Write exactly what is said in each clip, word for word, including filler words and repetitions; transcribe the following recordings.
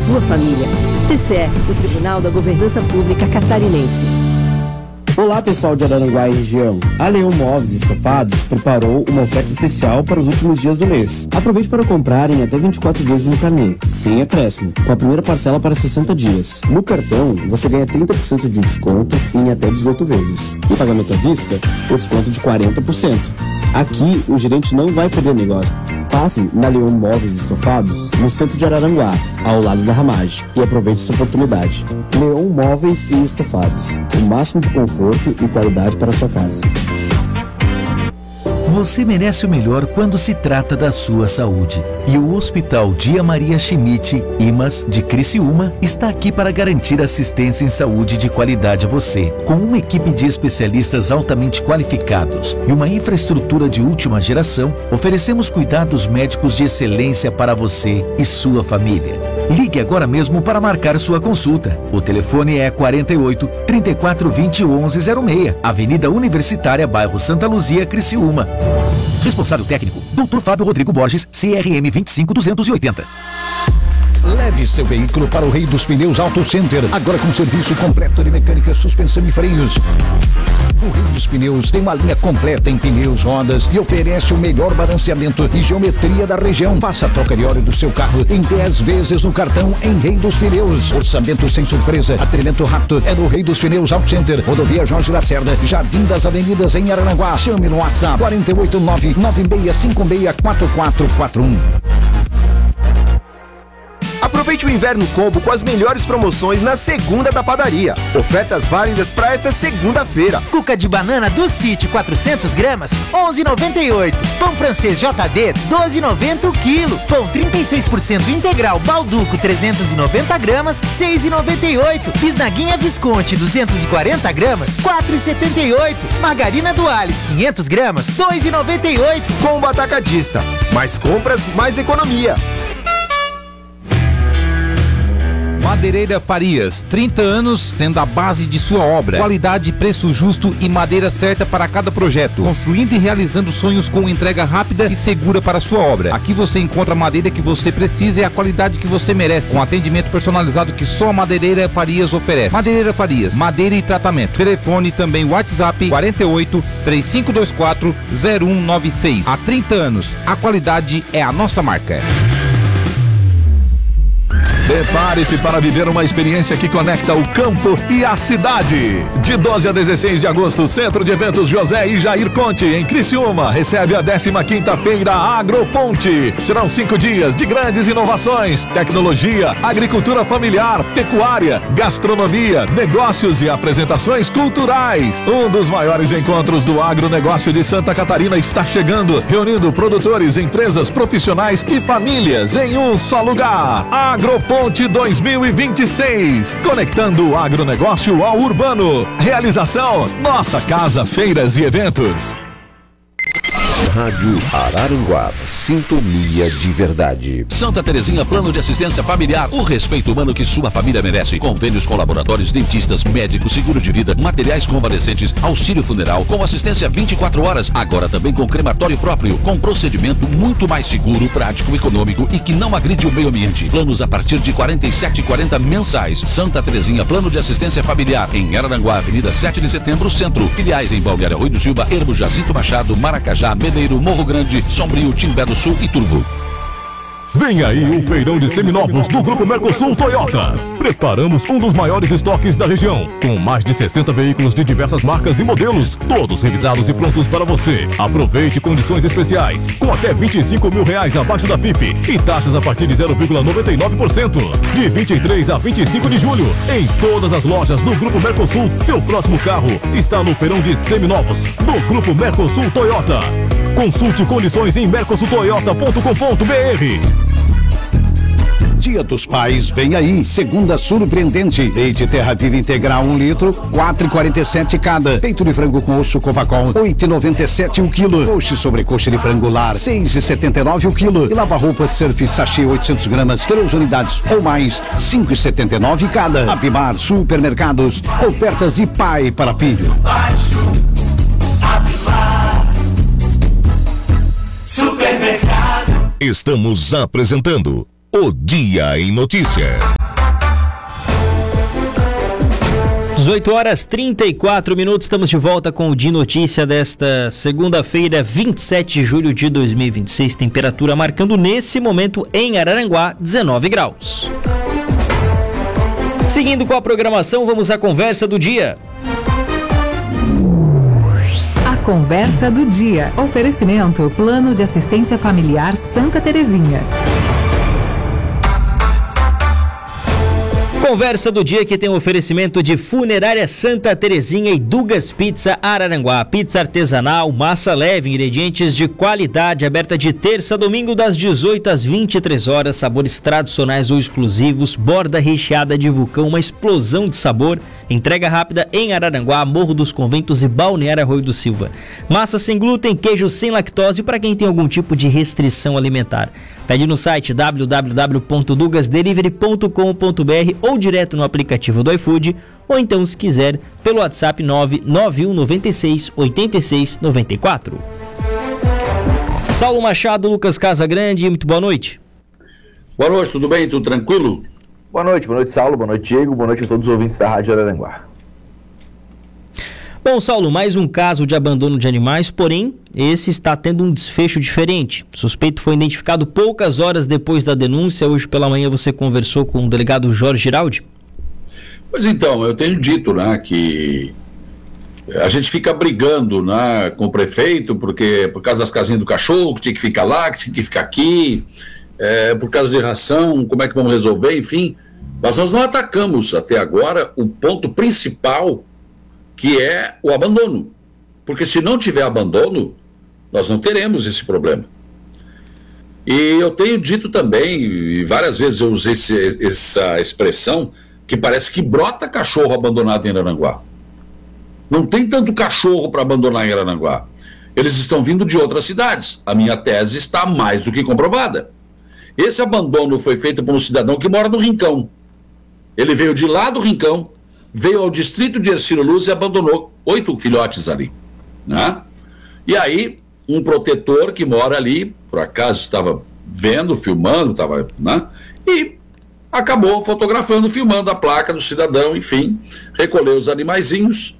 sua família. T C E, o Tribunal da Governança Pública Catarinense. Olá, pessoal de Araranguá e região. A Leão Móveis e Estofados preparou uma oferta especial para os últimos dias do mês. Aproveite para comprar em até vinte e quatro vezes no carnê, sem acréscimo, com a primeira parcela para sessenta dias. No cartão, você ganha trinta por cento de desconto em até dezoito vezes. E pagamento à vista, o desconto de quarenta por cento. Aqui, o gerente não vai perder negócio. Passe na Leão Móveis e Estofados, no centro de Araranguá, ao lado da Ramage, e aproveite essa oportunidade. Leão Móveis e Estofados, o máximo de conforto e qualidade para a sua casa. Você merece o melhor quando se trata da sua saúde. E o Hospital Dia Maria Schmidt, I M A S, de Criciúma, está aqui para garantir assistência em saúde de qualidade a você. Com uma equipe de especialistas altamente qualificados e uma infraestrutura de última geração, oferecemos cuidados médicos de excelência para você e sua família. Ligue agora mesmo para marcar sua consulta. O telefone é quarenta e oito, trinta e quatro, vinte, onze zero seis, Avenida Universitária, bairro Santa Luzia, Criciúma. Responsável técnico, doutor Fábio Rodrigo Borges, C R M vinte e cinco, duzentos e oitenta. Leve seu veículo para o Rei dos Pneus Auto Center, agora com serviço completo de mecânica, suspensão e freios. O Rei dos Pneus tem uma linha completa em pneus, rodas e oferece o melhor balanceamento e geometria da região. Faça a troca de óleo do seu carro em dez vezes no cartão em Rei dos Pneus. Orçamento sem surpresa, atendimento rápido é no Rei dos Pneus Auto Center, Rodovia Jorge Lacerda, Jardim das Avenidas em Araranguá. Chame no WhatsApp quatro oito nove, nove seis cinco seis, quatro quatro quatro um. Aproveite o Inverno Combo com as melhores promoções na segunda da padaria. Ofertas válidas para esta segunda-feira. Cuca de banana do Sítio quatrocentos gramas, onze reais e noventa e oito centavos. Pão francês J D, doze reais e noventa centavos o quilo. Pão trinta e seis por cento integral Balduco trezentos e noventa gramas, seis reais e noventa e oito centavos. Bisnaguinha Visconti duzentos e quarenta gramas, quatro reais e setenta e oito centavos. Margarina Duales quinhentas gramas, dois reais e noventa e oito centavos. Combo Atacadista. Mais compras, mais economia. Madeireira Farias, trinta anos sendo a base de sua obra. Qualidade, preço justo e madeira certa para cada projeto. Construindo e realizando sonhos com entrega rápida e segura para sua obra. Aqui você encontra a madeira que você precisa e a qualidade que você merece. Com atendimento personalizado que só a Madeireira Farias oferece. Madeireira Farias, madeira e tratamento. Telefone também WhatsApp quarenta e oito, três cinco dois quatro, zero um nove seis. Há trinta anos, a qualidade é a nossa marca. Prepare-se para viver uma experiência que conecta o campo e a cidade. De doze a dezesseis de agosto, Centro de Eventos José e Jair Conte, em Criciúma, recebe a décima quinta Feira Agroponte. Serão cinco dias de grandes inovações, tecnologia, agricultura familiar, pecuária, gastronomia, negócios e apresentações culturais. Um dos maiores encontros do agronegócio de Santa Catarina está chegando, reunindo produtores, empresas, profissionais e famílias em um só lugar. Agroponte Ponte dois mil e vinte e seis, conectando o agronegócio ao urbano. Realização, Nossa Casa Feiras e Eventos. Rádio Araranguá, sintonia de verdade. Santa Terezinha Plano de Assistência Familiar, o respeito humano que sua família merece. Convênios com laboratórios, dentistas, médicos, seguro de vida, materiais convalescentes, auxílio funeral, com assistência vinte e quatro horas. Agora também com crematório próprio, com procedimento muito mais seguro, prático, econômico e que não agride o meio ambiente. Planos a partir de quarenta e sete e quarenta mensais. Santa Terezinha Plano de Assistência Familiar, em Araranguá, Avenida sete de Setembro, Centro. Filiais em Balneário Rui do Silva, Ermo, Jacinto Machado, Maracajá, Medeiro, Morro Grande, Sombrio, Timbé do Sul e Turvo. Vem aí o feirão de seminovos do Grupo Mercosul Toyota. Preparamos um dos maiores estoques da região, com mais de sessenta veículos de diversas marcas e modelos, todos revisados e prontos para você. Aproveite condições especiais, com até vinte e cinco mil reais abaixo da F I P e taxas a partir de zero vírgula noventa e nove por cento. De vinte e três a vinte e cinco de julho, em todas as lojas do Grupo Mercosul, seu próximo carro está no feirão de seminovos do Grupo Mercosul Toyota. Consulte condições em mercosul toyota ponto com ponto b r. Dia dos Pais vem aí, segunda surpreendente. Leite Terra Viva Integral um litro, quatro reais e quarenta e sete centavos cada. Peito de frango com osso Covacol, oito reais e noventa e sete centavos o quilo. Coxa e sobrecoxa de frango lar, seis reais e setenta e nove centavos o quilo. E lava-roupas Surf Sachê oitocentas gramas, três unidades ou mais, cinco reais e setenta e nove centavos cada. Apimar Supermercados, ofertas de pai para filho. Supermercado. Estamos apresentando o Dia em Notícia. dezoito horas e trinta e quatro minutos, estamos de volta com o De Notícia desta segunda-feira, vinte e sete de julho de dois mil e vinte e seis. Temperatura marcando nesse momento em Araranguá, dezenove graus. Seguindo com a programação, vamos à conversa do dia. A conversa do dia. Oferecimento Plano de Assistência Familiar Santa Terezinha. Conversa do dia que tem um oferecimento de Funerária Santa Terezinha e Dugas Pizza Araranguá. Pizza artesanal, massa leve, ingredientes de qualidade, aberta de terça a domingo das dezoito às vinte e três horas, sabores tradicionais ou exclusivos, borda recheada de vulcão, uma explosão de sabor. Entrega rápida em Araranguá, Morro dos Conventos e Balneário Arroio do Silva. Massa sem glúten, queijo sem lactose para quem tem algum tipo de restrição alimentar. Pede no site w w w ponto dugas delivery ponto com ponto b r ou direto no aplicativo do iFood, ou então, se quiser, pelo WhatsApp nove nove um nove seis oito seis nove quatro. Saulo Machado, Lucas Casagrande, muito boa noite. Boa noite, tudo bem? Tudo tranquilo? Boa noite, boa noite, Saulo, boa noite, Diego, boa noite a todos os ouvintes da Rádio Araranguá. Bom, Saulo, mais um caso de abandono de animais, porém, esse está tendo um desfecho diferente. O suspeito foi identificado poucas horas depois da denúncia. Hoje pela manhã você conversou com o delegado Jorge Giraldi? Pois então, eu tenho dito, né, que a gente fica brigando, né, com o prefeito, porque por causa das casinhas do cachorro, que tinha que ficar lá, que tinha que ficar aqui, é, por causa de ração, como é que vamos resolver, enfim. Mas nós não atacamos até agora o ponto principal, que é o abandono. Porque se não tiver abandono, nós não teremos esse problema. E eu tenho dito também, e várias vezes eu usei esse, essa expressão, que parece que brota cachorro abandonado em Araranguá. Não tem tanto cachorro para abandonar em Araranguá. Eles estão vindo de outras cidades. A minha tese está mais do que comprovada. Esse abandono foi feito por um cidadão que mora no Rincão. Ele veio de lá do Rincão, veio ao distrito de Ercílio Luz e abandonou oito filhotes ali, né? E aí, um protetor que mora ali, por acaso estava vendo, filmando, estava, né? E acabou fotografando, filmando a placa do cidadão, enfim, recolheu os animaizinhos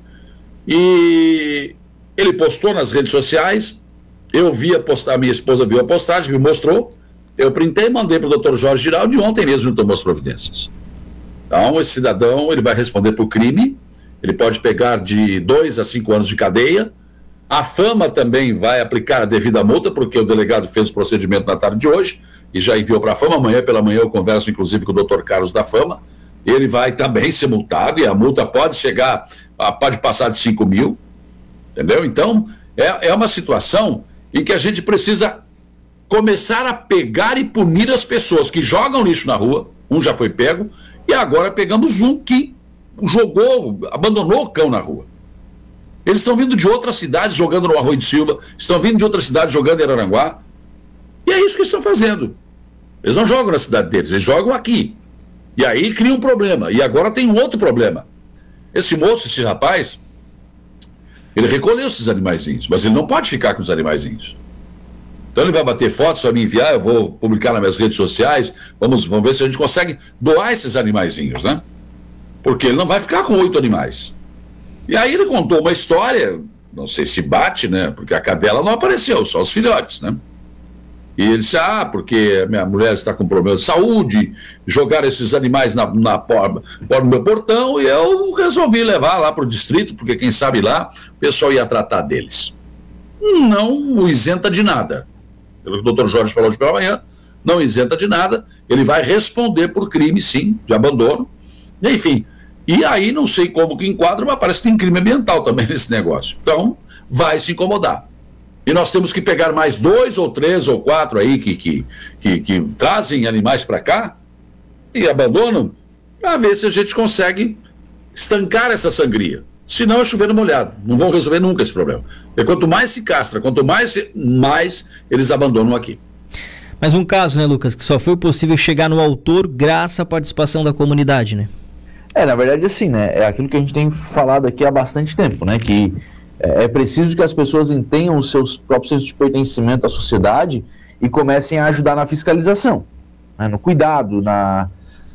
e ele postou nas redes sociais. Eu vi a postagem, minha esposa viu a postagem, me mostrou, eu printei e mandei para o doutor Jorge Giraldi, ontem mesmo ele tomou as providências. Então, esse cidadão, ele vai responder por crime, ele pode pegar de dois a cinco anos de cadeia. A Fama também vai aplicar a devida multa, porque o delegado fez o procedimento na tarde de hoje e já enviou para a Fama. Amanhã pela manhã eu converso, inclusive, com o doutor Carlos da Fama. Ele vai também ser multado e a multa pode chegar, pode passar de cinco mil, entendeu? Então, é, é uma situação em que a gente precisa começar a pegar e punir as pessoas que jogam lixo na rua. Um já foi pego, e agora pegamos um que jogou, abandonou o cão na rua. Eles estão vindo de outras cidades jogando no Arroio de Silva, estão vindo de outras cidades jogando em Araranguá, e é isso que estão fazendo. Eles não jogam na cidade deles, eles jogam aqui. E aí cria um problema, e agora tem um outro problema. Esse moço, esse rapaz, ele recolheu esses animaizinhos, mas ele não pode ficar com os animaizinhos. Então ele vai bater fotos, vai me enviar, eu vou publicar nas minhas redes sociais, vamos, vamos ver se a gente consegue doar esses animaizinhos, né? Porque ele não vai ficar com oito animais. E aí ele contou uma história, não sei se bate, né? Porque a cadela não apareceu, só os filhotes, né? E ele disse, ah, porque minha mulher está com problema de saúde, jogaram esses animais na, na porta no meu portão, e eu resolvi levar lá para o distrito, porque quem sabe lá o pessoal ia tratar deles. Não o isenta de nada. Pelo que o doutor Jorge falou hoje pela manhã, não isenta de nada, ele vai responder por crime, sim, de abandono, enfim. E aí, não sei como que enquadra, mas parece que tem crime ambiental também nesse negócio. Então, vai se incomodar. E nós temos que pegar mais dois ou três ou quatro aí que, que, que, que trazem animais para cá e abandonam, para ver se a gente consegue estancar essa sangria. Senão é chover no molhado, não vão resolver nunca esse problema. E quanto mais se castra, quanto mais, se, mais eles abandonam aqui. Mas um caso, né, Lucas, que só foi possível chegar no autor graças à participação da comunidade, né? É, na verdade, assim, né, é aquilo que a gente tem falado aqui há bastante tempo, né, que é, é preciso que as pessoas entendam os seus próprios sensos de pertencimento à sociedade e comecem a ajudar na fiscalização, né, no cuidado, na,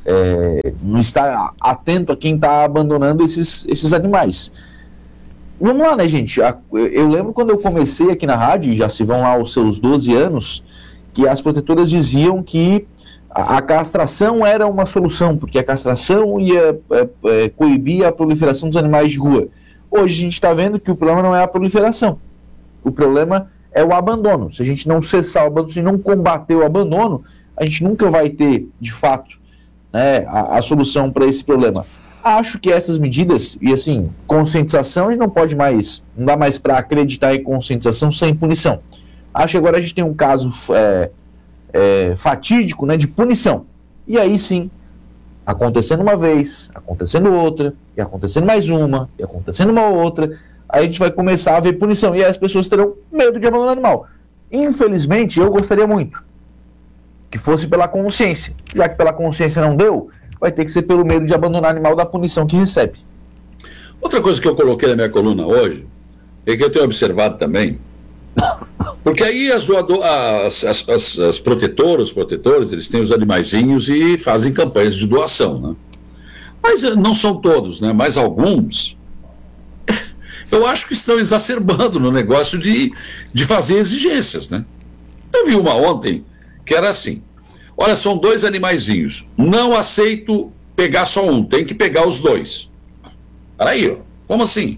é, não estar atento a quem está abandonando esses, esses animais. Vamos lá, né, gente? Eu lembro quando eu comecei aqui na rádio, já se vão lá os seus doze anos, que as protetoras diziam que a, a castração era uma solução, porque a castração ia é, é, coibir a proliferação dos animais de rua. Hoje a gente está vendo que o problema não é a proliferação, o problema é o abandono. Se a gente não cessar o abandono, se não combater o abandono, a gente nunca vai ter, de fato, né, a, a solução para esse problema. Acho que essas medidas, e assim, conscientização, a gente não pode mais, não dá mais para acreditar em conscientização sem punição. Acho que agora a gente tem um caso é, é, fatídico, né, de punição. E aí sim, acontecendo uma vez, acontecendo outra, e acontecendo mais uma, e acontecendo uma outra, aí a gente vai começar a ver punição, e aí as pessoas terão medo de abandonar o animal. Infelizmente, eu gostaria muito que fosse pela consciência. Já que pela consciência não deu, vai ter que ser pelo medo de abandonar o animal da punição que recebe. Outra coisa que eu coloquei na minha coluna hoje, é que eu tenho observado também, porque aí as, doado, as, as, as, as protetoras, os protetores, eles têm os animaizinhos e fazem campanhas de doação, né? Mas não são todos, né? Mas alguns, eu acho que estão exacerbando no negócio de, de fazer exigências, né? Eu vi uma ontem que era assim: olha, são dois animaizinhos, não aceito pegar só um, tem que pegar os dois. Peraí, ó, como assim?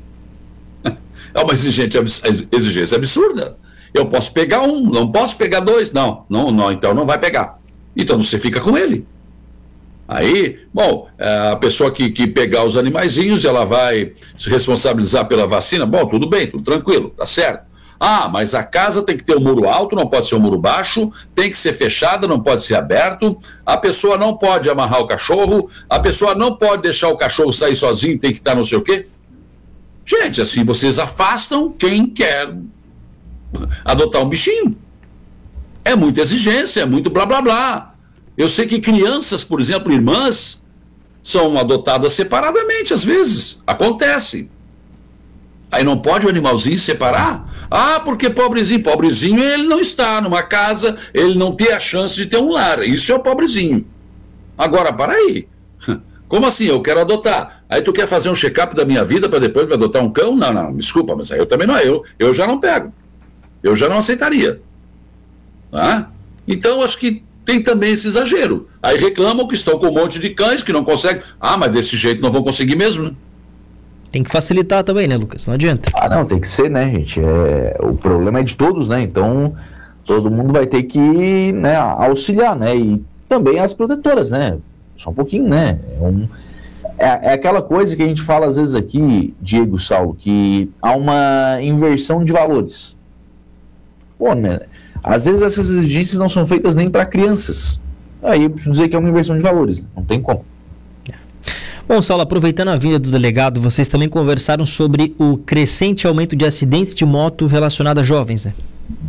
É uma exigência, exigência absurda. Eu posso pegar um, não posso pegar dois. Não, não, não, então não vai pegar. Então você fica com ele. Aí, bom, a pessoa que, que pegar os animaizinhos, ela vai se responsabilizar pela vacina. Bom, tudo bem, tudo tranquilo, tá certo. Ah, mas a casa tem que ter um muro alto, não pode ser um muro baixo, tem que ser fechada, não pode ser aberto, a pessoa não pode amarrar o cachorro, a pessoa não pode deixar o cachorro sair sozinho, tem que estar não sei o quê. Gente, assim vocês afastam quem quer adotar um bichinho. É muita exigência, é muito blá blá blá. Eu sei que crianças, por exemplo, irmãs, são adotadas separadamente às vezes, acontece. Aí não pode o animalzinho separar? Ah, porque pobrezinho, pobrezinho ele não está numa casa, ele não tem a chance de ter um lar, isso é o pobrezinho. Agora, para aí, como assim, eu quero adotar? Aí tu quer fazer um check-up da minha vida para depois me adotar um cão? Não, não, desculpa, mas aí eu também não, eu, eu já não pego, eu já não aceitaria. Ah? Então, acho que tem também esse exagero. Aí reclamam que estão com um monte de cães que não conseguem. Ah, mas desse jeito não vão conseguir mesmo, né? Tem que facilitar também, né, Lucas? Não adianta. Ah, não, tem que ser, né, gente? É, o problema é de todos, né? Então, todo mundo vai ter que, né, auxiliar, né? E também as protetoras, né? Só um pouquinho, né? É, um, é, é aquela coisa que a gente fala às vezes aqui, Diego, Saulo, que há uma inversão de valores. Pô, né? Às vezes essas exigências não são feitas nem para crianças. Aí eu preciso dizer que é uma inversão de valores, né? Não tem como. Bom, Saulo, aproveitando a vinda do delegado, vocês também conversaram sobre o crescente aumento de acidentes de moto relacionado a jovens, né?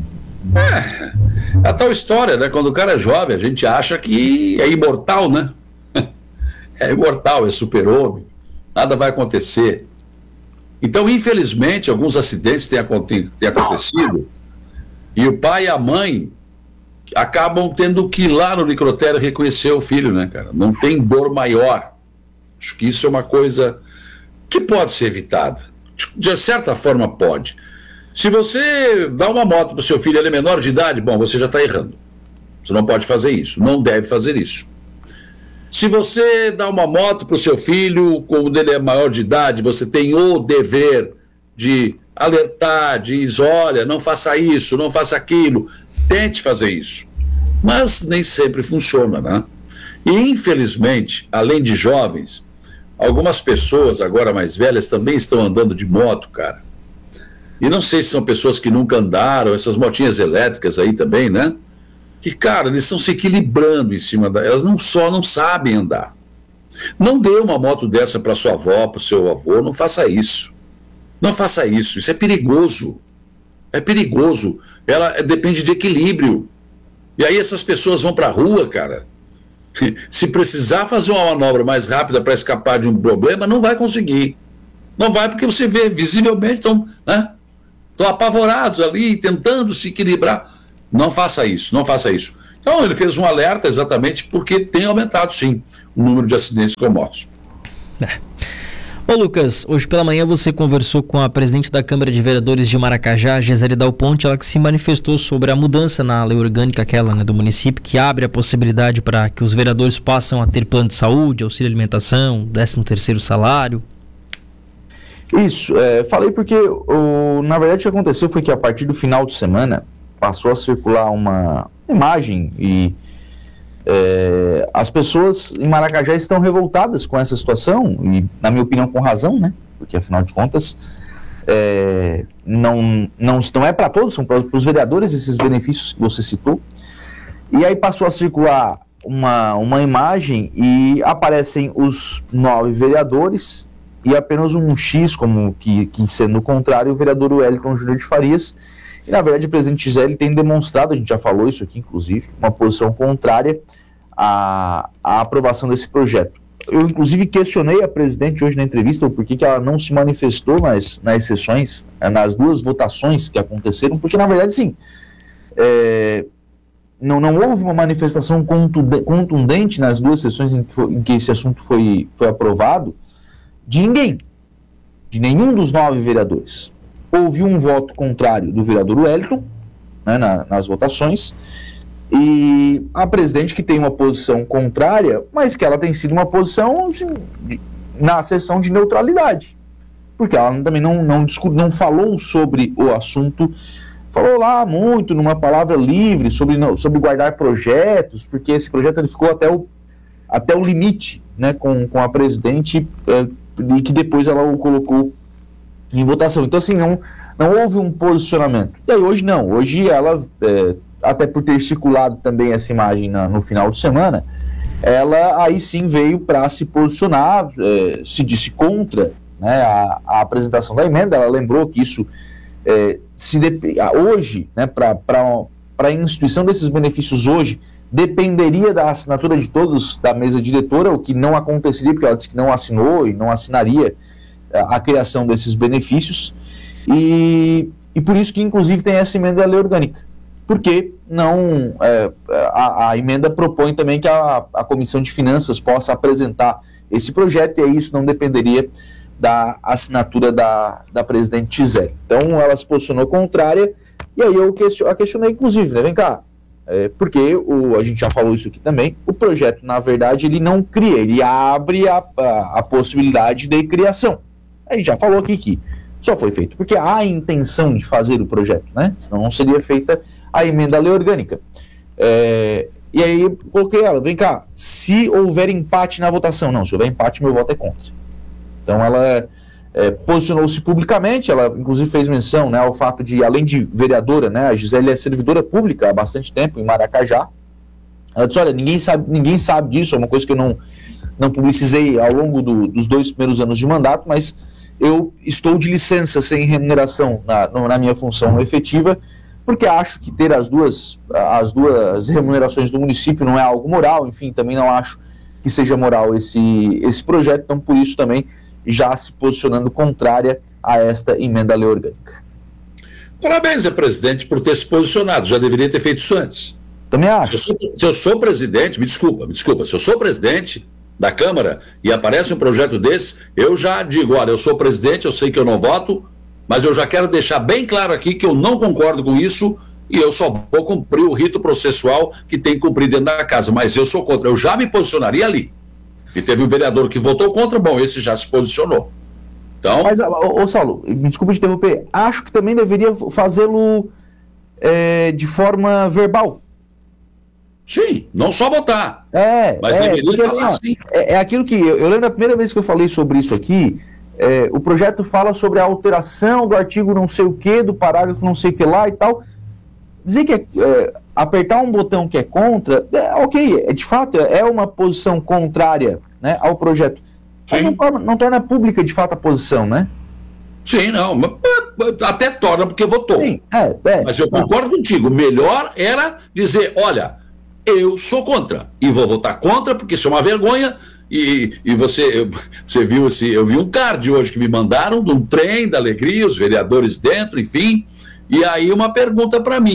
É, a tal história, né? Quando o cara é jovem, a gente acha que é imortal, né? É imortal, é super-homem, nada vai acontecer. Então, infelizmente, alguns acidentes têm, têm acontecido e o pai e a mãe acabam tendo que ir lá no necrotério reconhecer o filho, né, cara? Não tem dor maior. Acho que isso é uma coisa que pode ser evitada. De certa forma, pode. Se você dá uma moto para o seu filho, ele é menor de idade, bom, você já está errando. Você não pode fazer isso, não deve fazer isso. Se você dá uma moto para o seu filho, quando ele é maior de idade, você tem o dever de alertar, diz, olha, não faça isso, não faça aquilo, tente fazer isso. Mas nem sempre funciona, né? E, infelizmente, além de jovens, algumas pessoas agora mais velhas também estão andando de moto, cara. E não sei se são pessoas que nunca andaram, essas motinhas elétricas aí também, né? Que, cara, eles estão se equilibrando em cima da... Elas não só não sabem andar. Não dê uma moto dessa para sua avó, para o seu avô, não faça isso. Não faça isso, isso é perigoso. É perigoso. Ela depende de equilíbrio. E aí essas pessoas vão para a rua, cara. Se precisar fazer uma manobra mais rápida para escapar de um problema, não vai conseguir. Não vai, porque você vê, visivelmente, estão, né, estão apavorados ali, tentando se equilibrar. Não faça isso, não faça isso. Então, ele fez um alerta exatamente porque tem aumentado, sim, o número de acidentes com motos. É. Ô Lucas, hoje pela manhã você conversou com a presidente da Câmara de Vereadores de Maracajá, Gisele Dal Ponte, ela que se manifestou sobre a mudança na lei orgânica aquela, né, do município, que abre a possibilidade para que os vereadores possam a ter plano de saúde, auxílio alimentação, décimo terceiro salário. Isso, é, falei porque o, na verdade o que aconteceu foi que a partir do final de semana passou a circular uma imagem e É, as pessoas em Maracajá estão revoltadas com essa situação e, na minha opinião, com razão, né? Porque, afinal de contas, é, não, não, não é para todos, são para os vereadores esses benefícios que você citou. E aí passou a circular uma, uma imagem e aparecem os nove vereadores e apenas um X, como que, que sendo o contrário, o vereador Wellington Júnior de Farias. E, na verdade, o presidente Gisele tem demonstrado, a gente já falou isso aqui, inclusive, uma posição contrária à, à aprovação desse projeto. Eu, inclusive, questionei a presidente hoje na entrevista por que que ela não se manifestou nas, nas sessões, nas duas votações que aconteceram, porque, na verdade, sim, é, não, não houve uma manifestação contundente nas duas sessões em que, foi, em que esse assunto foi, foi aprovado de ninguém, de nenhum dos nove vereadores. Houve um voto contrário do vereador Wellington, né, na, nas votações, e a presidente que tem uma posição contrária, mas que ela tem sido uma posição assim, de, na sessão de neutralidade, porque ela também não, não, discu- não falou sobre o assunto, falou lá muito, numa palavra livre, sobre, sobre guardar projetos, porque esse projeto ele ficou até o, até o limite, né, com, com a presidente, é, e que depois ela o colocou em votação. Então, assim, não, não houve um posicionamento. E aí, hoje não. Hoje ela, é, até por ter circulado também essa imagem na, no final de semana, ela aí sim veio para se posicionar, é, se disse contra, né, a, a apresentação da emenda. Ela lembrou que isso, é, se dep- hoje, né, para a instituição desses benefícios hoje, dependeria da assinatura de todos da mesa diretora, o que não aconteceria, porque ela disse que não assinou e não assinaria a criação desses benefícios, e, e por isso que inclusive tem essa emenda à lei orgânica, porque não, é, a, a emenda propõe também que a, a Comissão de Finanças possa apresentar esse projeto, e aí isso não dependeria da assinatura da, da presidente Gisele. Então ela se posicionou contrária, e aí eu question, a questionei inclusive, né, vem cá, é, porque o, a gente já falou isso aqui também, o projeto na verdade ele não cria, ele abre a, a, a possibilidade de criação. A gente já falou aqui que só foi feito porque há a intenção de fazer o projeto, né? Senão não seria feita a emenda à lei orgânica. É, e aí eu coloquei ela, vem cá, se houver empate na votação, não, se houver empate meu voto é contra. Então ela é, posicionou-se publicamente, ela inclusive fez menção, né, ao fato de, além de vereadora, né, a Gisele é servidora pública há bastante tempo em Maracajá. Ela disse, olha, ninguém sabe, ninguém sabe disso, é uma coisa que eu não, não publicizei ao longo do, dos dois primeiros anos de mandato, mas eu estou de licença sem remuneração na, na minha função efetiva, porque acho que ter as duas, as duas remunerações do município não é algo moral, enfim, também não acho que seja moral esse, esse projeto, então por isso também já se posicionando contrária a esta emenda à lei orgânica. Parabéns, presidente, por ter se posicionado, já deveria ter feito isso antes. Também acho. Se eu sou, se eu sou presidente, me desculpa, me desculpa, se eu sou presidente da Câmara e aparece um projeto desse, eu já digo, olha, eu sou presidente, eu sei que eu não voto, mas eu já quero deixar bem claro aqui que eu não concordo com isso e eu só vou cumprir o rito processual que tem que cumprir dentro da casa, mas eu sou contra, eu já me posicionaria ali. E teve um vereador que votou contra, bom, esse já se posicionou. Então... Mas, ô, ô Saulo, me desculpa te interromper, acho que também deveria fazê-lo é, de forma verbal. Sim, não só votar. É, mas é, deveria porque, falar assim, assim. É, é aquilo que, eu, eu lembro da primeira vez que eu falei sobre isso aqui, é, o projeto fala sobre a alteração do artigo não sei o que, do parágrafo não sei o que lá e tal. Dizer que é, é, apertar um botão que é contra, é, ok, é, de fato é uma posição contrária, né, ao projeto. Mas não torna, não torna pública de fato a posição, né? Sim, não, até torna porque votou. Sim, é, é, mas eu concordo não. contigo, melhor era dizer, olha, eu sou contra, e vou votar contra porque isso é uma vergonha, e, e você, eu, você viu esse, eu vi um card hoje que me mandaram de um trem da alegria, os vereadores dentro, enfim, e aí uma pergunta para mim,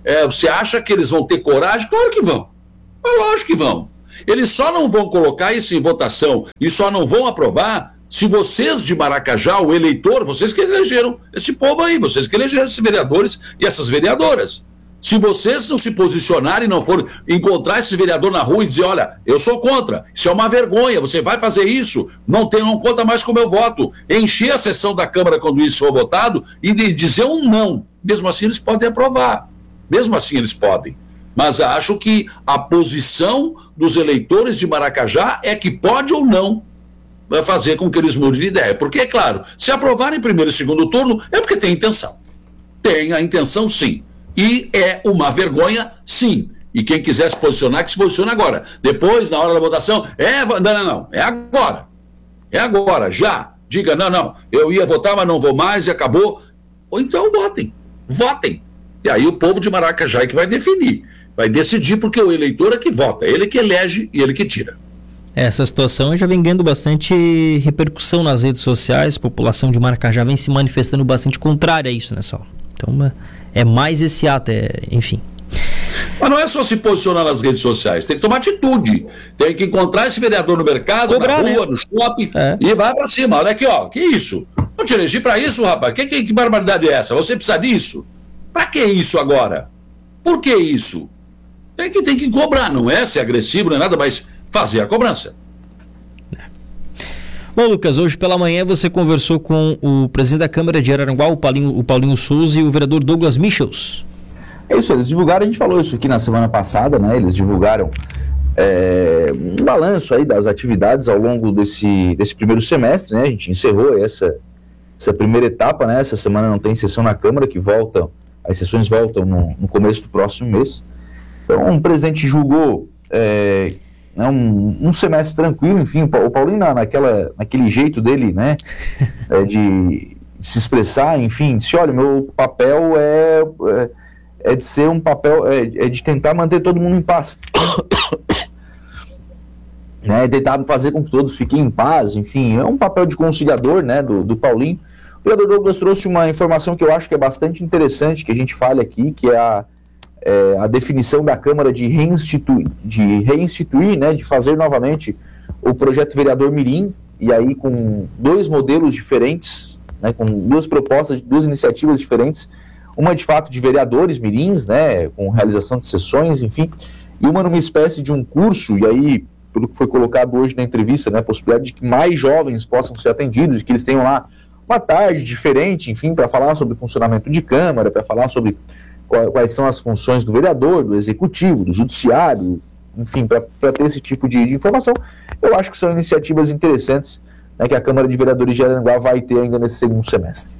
É, você acha que eles vão ter coragem? Claro que vão. Mas lógico que vão. Eles só não vão colocar isso em votação e só não vão aprovar se vocês de Maracajá, o eleitor, vocês que elegeram esse povo aí, vocês que elegeram esses vereadores e essas vereadoras. Se vocês não se posicionarem e não forem encontrar esse vereador na rua e dizer, olha, eu sou contra, isso é uma vergonha, você vai fazer isso, não, tem, não conta mais com o meu voto, encher a sessão da Câmara quando isso for votado e de dizer um não, mesmo assim eles podem aprovar, mesmo assim eles podem. Mas acho que a posição dos eleitores de Maracajá é que pode ou não fazer com que eles mudem de ideia. Porque, é claro, se aprovarem primeiro e segundo turno, é porque tem intenção. Tem a intenção, sim. E é uma vergonha, sim. E quem quiser se posicionar, que se posicione agora. Depois, na hora da votação, é... Não, não, não. É agora. É agora, já. Diga, não, não. Eu ia votar, mas não vou mais e acabou. Ou então votem. Votem. E aí o povo de Maracajá é que vai definir. Vai decidir, porque o eleitor é que vota. Ele que elege e ele que tira. Essa situação já vem ganhando bastante repercussão nas redes sociais. A população de Maracajá vem se manifestando bastante contrária a isso, né, Saulo? Então é mais esse ato, é, enfim. Mas não é só se posicionar nas redes sociais, tem que tomar atitude. Tem que encontrar esse vereador no mercado, Cobrar, na rua, né? No shopping, é. E vai pra cima. Olha aqui, ó, que isso? Não te elegi pra isso, rapaz. Que, que, que barbaridade é essa? Você precisa disso? Pra que isso agora? Por que isso? Tem que, tem que cobrar, não é ser agressivo, não é nada, mas fazer a cobrança. Bom, Lucas, hoje pela manhã você conversou com o presidente da Câmara de Araranguá, o Paulinho, o Paulinho Souza, e o vereador Douglas Michels. É isso, eles divulgaram, a gente falou isso aqui na semana passada, né? Eles divulgaram é, um balanço aí das atividades ao longo desse, desse primeiro semestre, né? A gente encerrou essa, essa primeira etapa, né? Essa semana não tem sessão na Câmara, que volta, as sessões voltam no, no começo do próximo mês. Então, o presidente julgou é, um, um semestre tranquilo, enfim, o Paulinho na, naquela, naquele jeito dele, né, é, de, de se expressar, enfim, disse, olha, meu papel é, é, é de ser um papel, é, é de tentar manter todo mundo em paz, né, tentar fazer com que todos fiquem em paz, enfim, é um papel de conciliador, né, do, do Paulinho. O vereador Douglas trouxe uma informação que eu acho que é bastante interessante, que a gente fale aqui, que é a É, a definição da Câmara de reinstituir, de reinstituir, né, de fazer novamente o projeto vereador Mirim, e aí com dois modelos diferentes, né, com duas propostas, duas iniciativas diferentes, uma de fato de vereadores mirins, né, com realização de sessões, enfim, e uma numa espécie de um curso, e aí, pelo que foi colocado hoje na entrevista, né, a possibilidade de que mais jovens possam ser atendidos, e que eles tenham lá uma tarde diferente, enfim, para falar sobre o funcionamento de Câmara, para falar sobre quais são as funções do vereador, do executivo, do judiciário, enfim, para ter esse tipo de, de informação. Eu acho que são iniciativas interessantes, né, que a Câmara de Vereadores de Araranguá vai ter ainda nesse segundo semestre.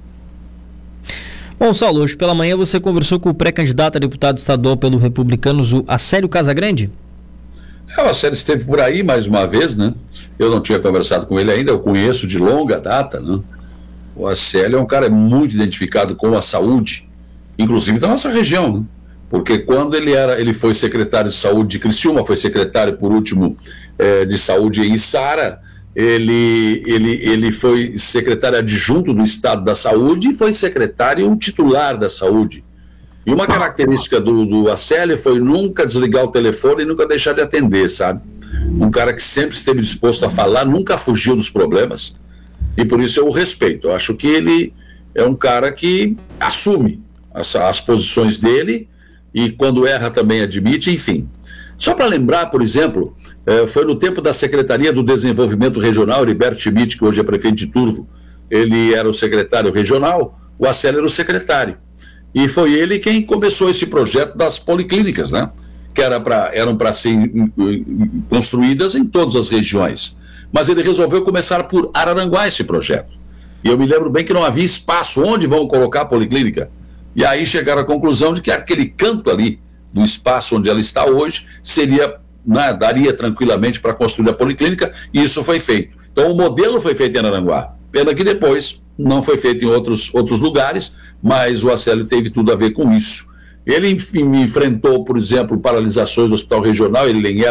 Bom, Saulo, hoje pela manhã você conversou com o pré-candidato a deputado estadual pelo Republicanos, o Acélio Casagrande? É, o Acélio esteve por aí mais uma vez, né? Eu não tinha conversado com ele ainda, eu conheço de longa data, né? O Acélio é um cara muito identificado com a saúde, inclusive da nossa região, né? Porque quando ele era, ele foi secretário de saúde de Criciúma, foi secretário por último eh, de saúde em Içara, ele, ele, ele foi secretário adjunto do Estado da Saúde e foi secretário titular da saúde. E uma característica do, do Acélio foi nunca desligar o telefone e nunca deixar de atender, sabe? Um cara que sempre esteve disposto a falar, nunca fugiu dos problemas, e por isso eu o respeito. Eu acho que ele é um cara que assume As, as posições dele, e quando erra também admite, enfim. Só para lembrar, por exemplo, eh, foi no tempo da Secretaria do Desenvolvimento Regional, Heriberto Schmidt, que hoje é prefeito de Turvo, ele era o secretário regional, o Acélio era o secretário. E foi ele quem começou esse projeto das policlínicas, né? Que era pra, eram para ser construídas em todas as regiões. Mas ele resolveu começar por Araranguá esse projeto. E eu me lembro bem que não havia espaço onde vão colocar a policlínica. E aí chegaram à conclusão de que aquele canto ali do espaço onde ela está hoje seria, né, daria tranquilamente para construir a policlínica, e isso foi feito. Então o modelo foi feito em Araranguá. Pena que depois não foi feito em outros, outros lugares, mas o Acélio teve tudo a ver com isso. Ele, enfim, enfrentou, por exemplo, paralisações do hospital regional, ele nem era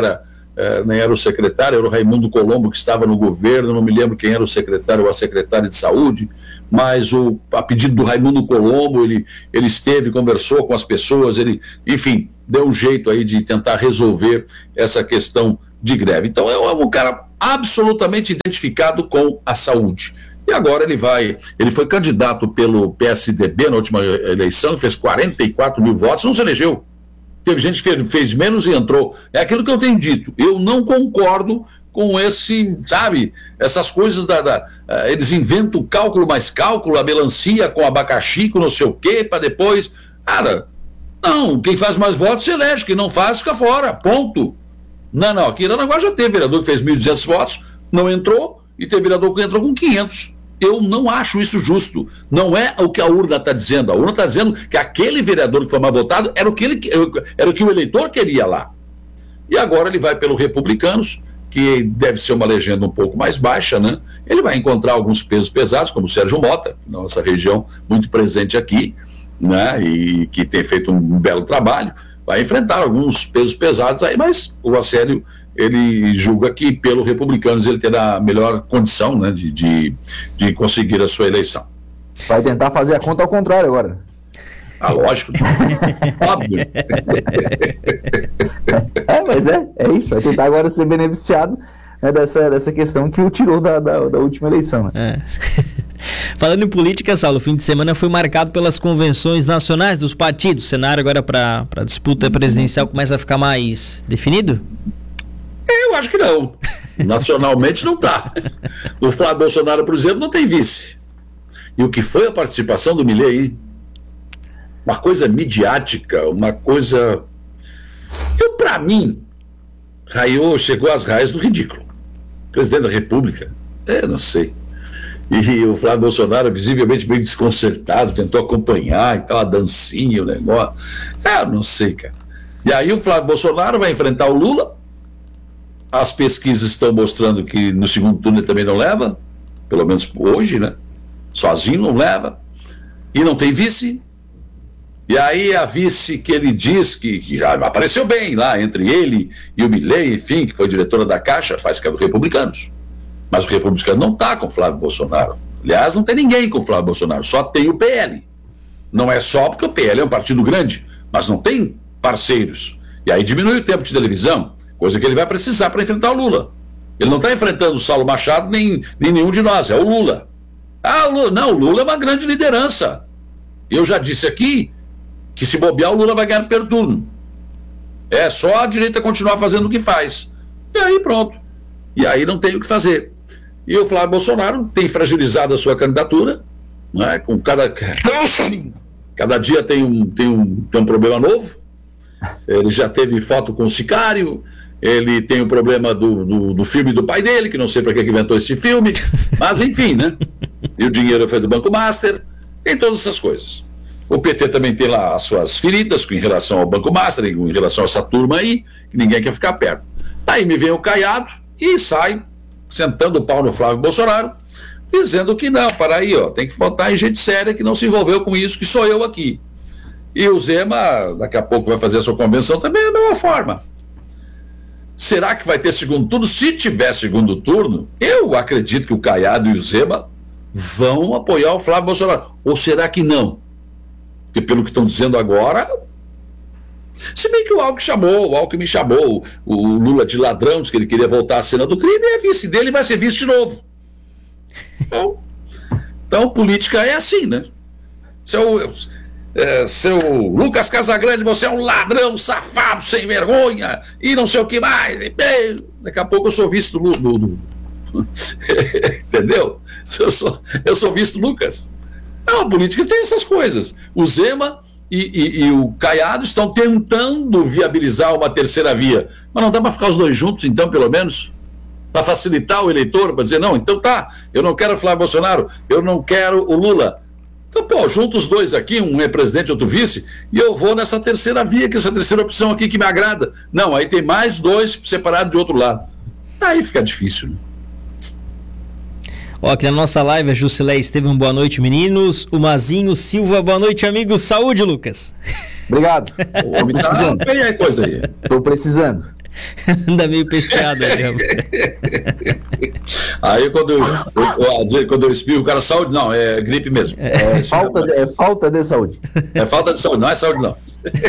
é, nem era o secretário, era o Raimundo Colombo que estava no governo, não me lembro quem era o secretário ou a secretária de saúde, mas o, a pedido do Raimundo Colombo, ele, ele esteve, conversou com as pessoas, ele, enfim, deu um jeito aí de tentar resolver essa questão de greve. Então é um cara absolutamente identificado com a saúde. E agora ele vai, ele foi candidato pelo P S D B na última eleição, fez quarenta e quatro mil votos, não se elegeu. Teve gente que fez, fez menos e entrou. É aquilo que eu tenho dito. Eu não concordo com esse, sabe, essas coisas da, da uh, eles inventam cálculo mais cálculo, a melancia com abacaxi, com não sei o quê, para depois, cara, não, quem faz mais votos se elege, quem não faz fica fora, ponto. Não, não, aqui em Aranaguá já teve vereador que fez mil e duzentos votos, não entrou, e teve vereador que entrou com quinhentos. Eu não acho isso justo. Não é o que a urna está dizendo. A urna está dizendo que aquele vereador que foi mais votado era o que, ele, era o que o eleitor queria lá. E agora ele vai pelo Republicanos, que deve ser uma legenda um pouco mais baixa, né? Ele vai encontrar alguns pesos pesados, como o Sérgio Mota, nossa região muito presente aqui, né? E que tem feito um belo trabalho. Vai enfrentar alguns pesos pesados aí, mas o Acélio, ele julga que pelo Republicanos ele terá a melhor condição, né, de, de, de conseguir a sua eleição. Vai tentar fazer a conta ao contrário agora. Ah, lógico. Óbvio. É, mas é, é isso. Vai tentar agora ser beneficiado, né, dessa, dessa questão que o tirou da, da, da última eleição. Né? É. Falando em política, Saulo, o fim de semana foi marcado pelas convenções nacionais dos partidos. O cenário agora para a disputa presidencial começa a ficar mais definido? Eu acho que não. Nacionalmente não está. O Flávio Bolsonaro, por exemplo, não tem vice. E o que foi a participação do Milei? Uma coisa midiática, uma coisa... Eu, para mim, raiou, chegou às raias do ridículo. Presidente da República, é, não sei. E o Flávio Bolsonaro, visivelmente meio desconcertado, tentou acompanhar e tal, a dancinha, o negócio. É, não sei, cara. E aí o Flávio Bolsonaro vai enfrentar o Lula. As pesquisas estão mostrando que no segundo turno ele também não leva, pelo menos hoje, né? Sozinho não leva. E não tem vice. E aí a vice que ele diz que, que já apareceu bem lá entre ele e o Milei, enfim, que foi diretora da Caixa, parece que é do Republicanos. Mas o Republicano não está com o Flávio Bolsonaro. Aliás, não tem ninguém com o Flávio Bolsonaro, só tem o P L. Não é só porque o P L é um partido grande, mas não tem parceiros. E aí diminui o tempo de televisão, coisa que ele vai precisar para enfrentar o Lula. Ele não está enfrentando o Saulo Machado nem, nem nenhum de nós, é o Lula. Ah, o Lula. Não, o Lula é uma grande liderança. Eu já disse aqui que se bobear o Lula vai ganhar no primeiro turno. É só a direita continuar fazendo o que faz. E aí pronto. E aí não tem o que fazer. E o Flávio Bolsonaro tem fragilizado a sua candidatura, né, com cada, cada dia tem um, tem, um, tem um problema novo. Ele já teve foto com o Sicário, ele tem o problema do, do, do filme do pai dele, que não sei para que inventou esse filme, mas enfim, né? E o dinheiro foi do Banco Master, tem todas essas coisas. O P T também tem lá as suas feridas em relação ao Banco Master, em relação a essa turma aí, que ninguém quer ficar perto. Aí me vem o Caiado e sai sentando o pau no Flávio Bolsonaro, dizendo que não, para aí, ó, tem que votar em gente séria que não se envolveu com isso, que sou eu aqui. E o Zema, daqui a pouco vai fazer a sua convenção também da mesma forma. Será que vai ter segundo turno? Se tiver segundo turno, eu acredito que o Caiado e o Zema vão apoiar o Flávio Bolsonaro. Ou será que não? Porque pelo que estão dizendo agora... Se bem que o Alckmin chamou, o Alckmin me chamou o Lula de ladrão, disse que ele queria voltar à cena do crime, e a vice dele vai ser vice de novo. Então, então política é assim, né? Seu, é, seu Lucas Casagrande, você é um ladrão, safado, sem vergonha, e não sei o que mais. E, bem, daqui a pouco eu sou vice do... do, do entendeu? Eu sou, eu sou vice do Lucas. Não, a política tem essas coisas. O Zema... E, e, e o Caiado estão tentando viabilizar uma terceira via. Mas não dá para ficar os dois juntos, então, pelo menos? Para facilitar o eleitor, para dizer, não, então tá, eu não quero o Flávio Bolsonaro, eu não quero o Lula. Então, pô, junto os dois aqui, um é presidente e outro vice, e eu vou nessa terceira via, que essa terceira opção aqui que me agrada. Não, aí tem mais dois separados de outro lado. Aí fica difícil, né? Ó, aqui na nossa live, a Jusilé Estevam, boa noite, meninos. O Mazinho Silva, boa noite, amigos. Saúde, Lucas. Obrigado. Tô precisando. Tô precisando. Anda meio pesteado aí, Aí quando eu, eu, quando eu espirro, o cara, saúde, não, é gripe mesmo. É, é, falta, de, é falta de saúde. É falta de saúde, não é saúde, não.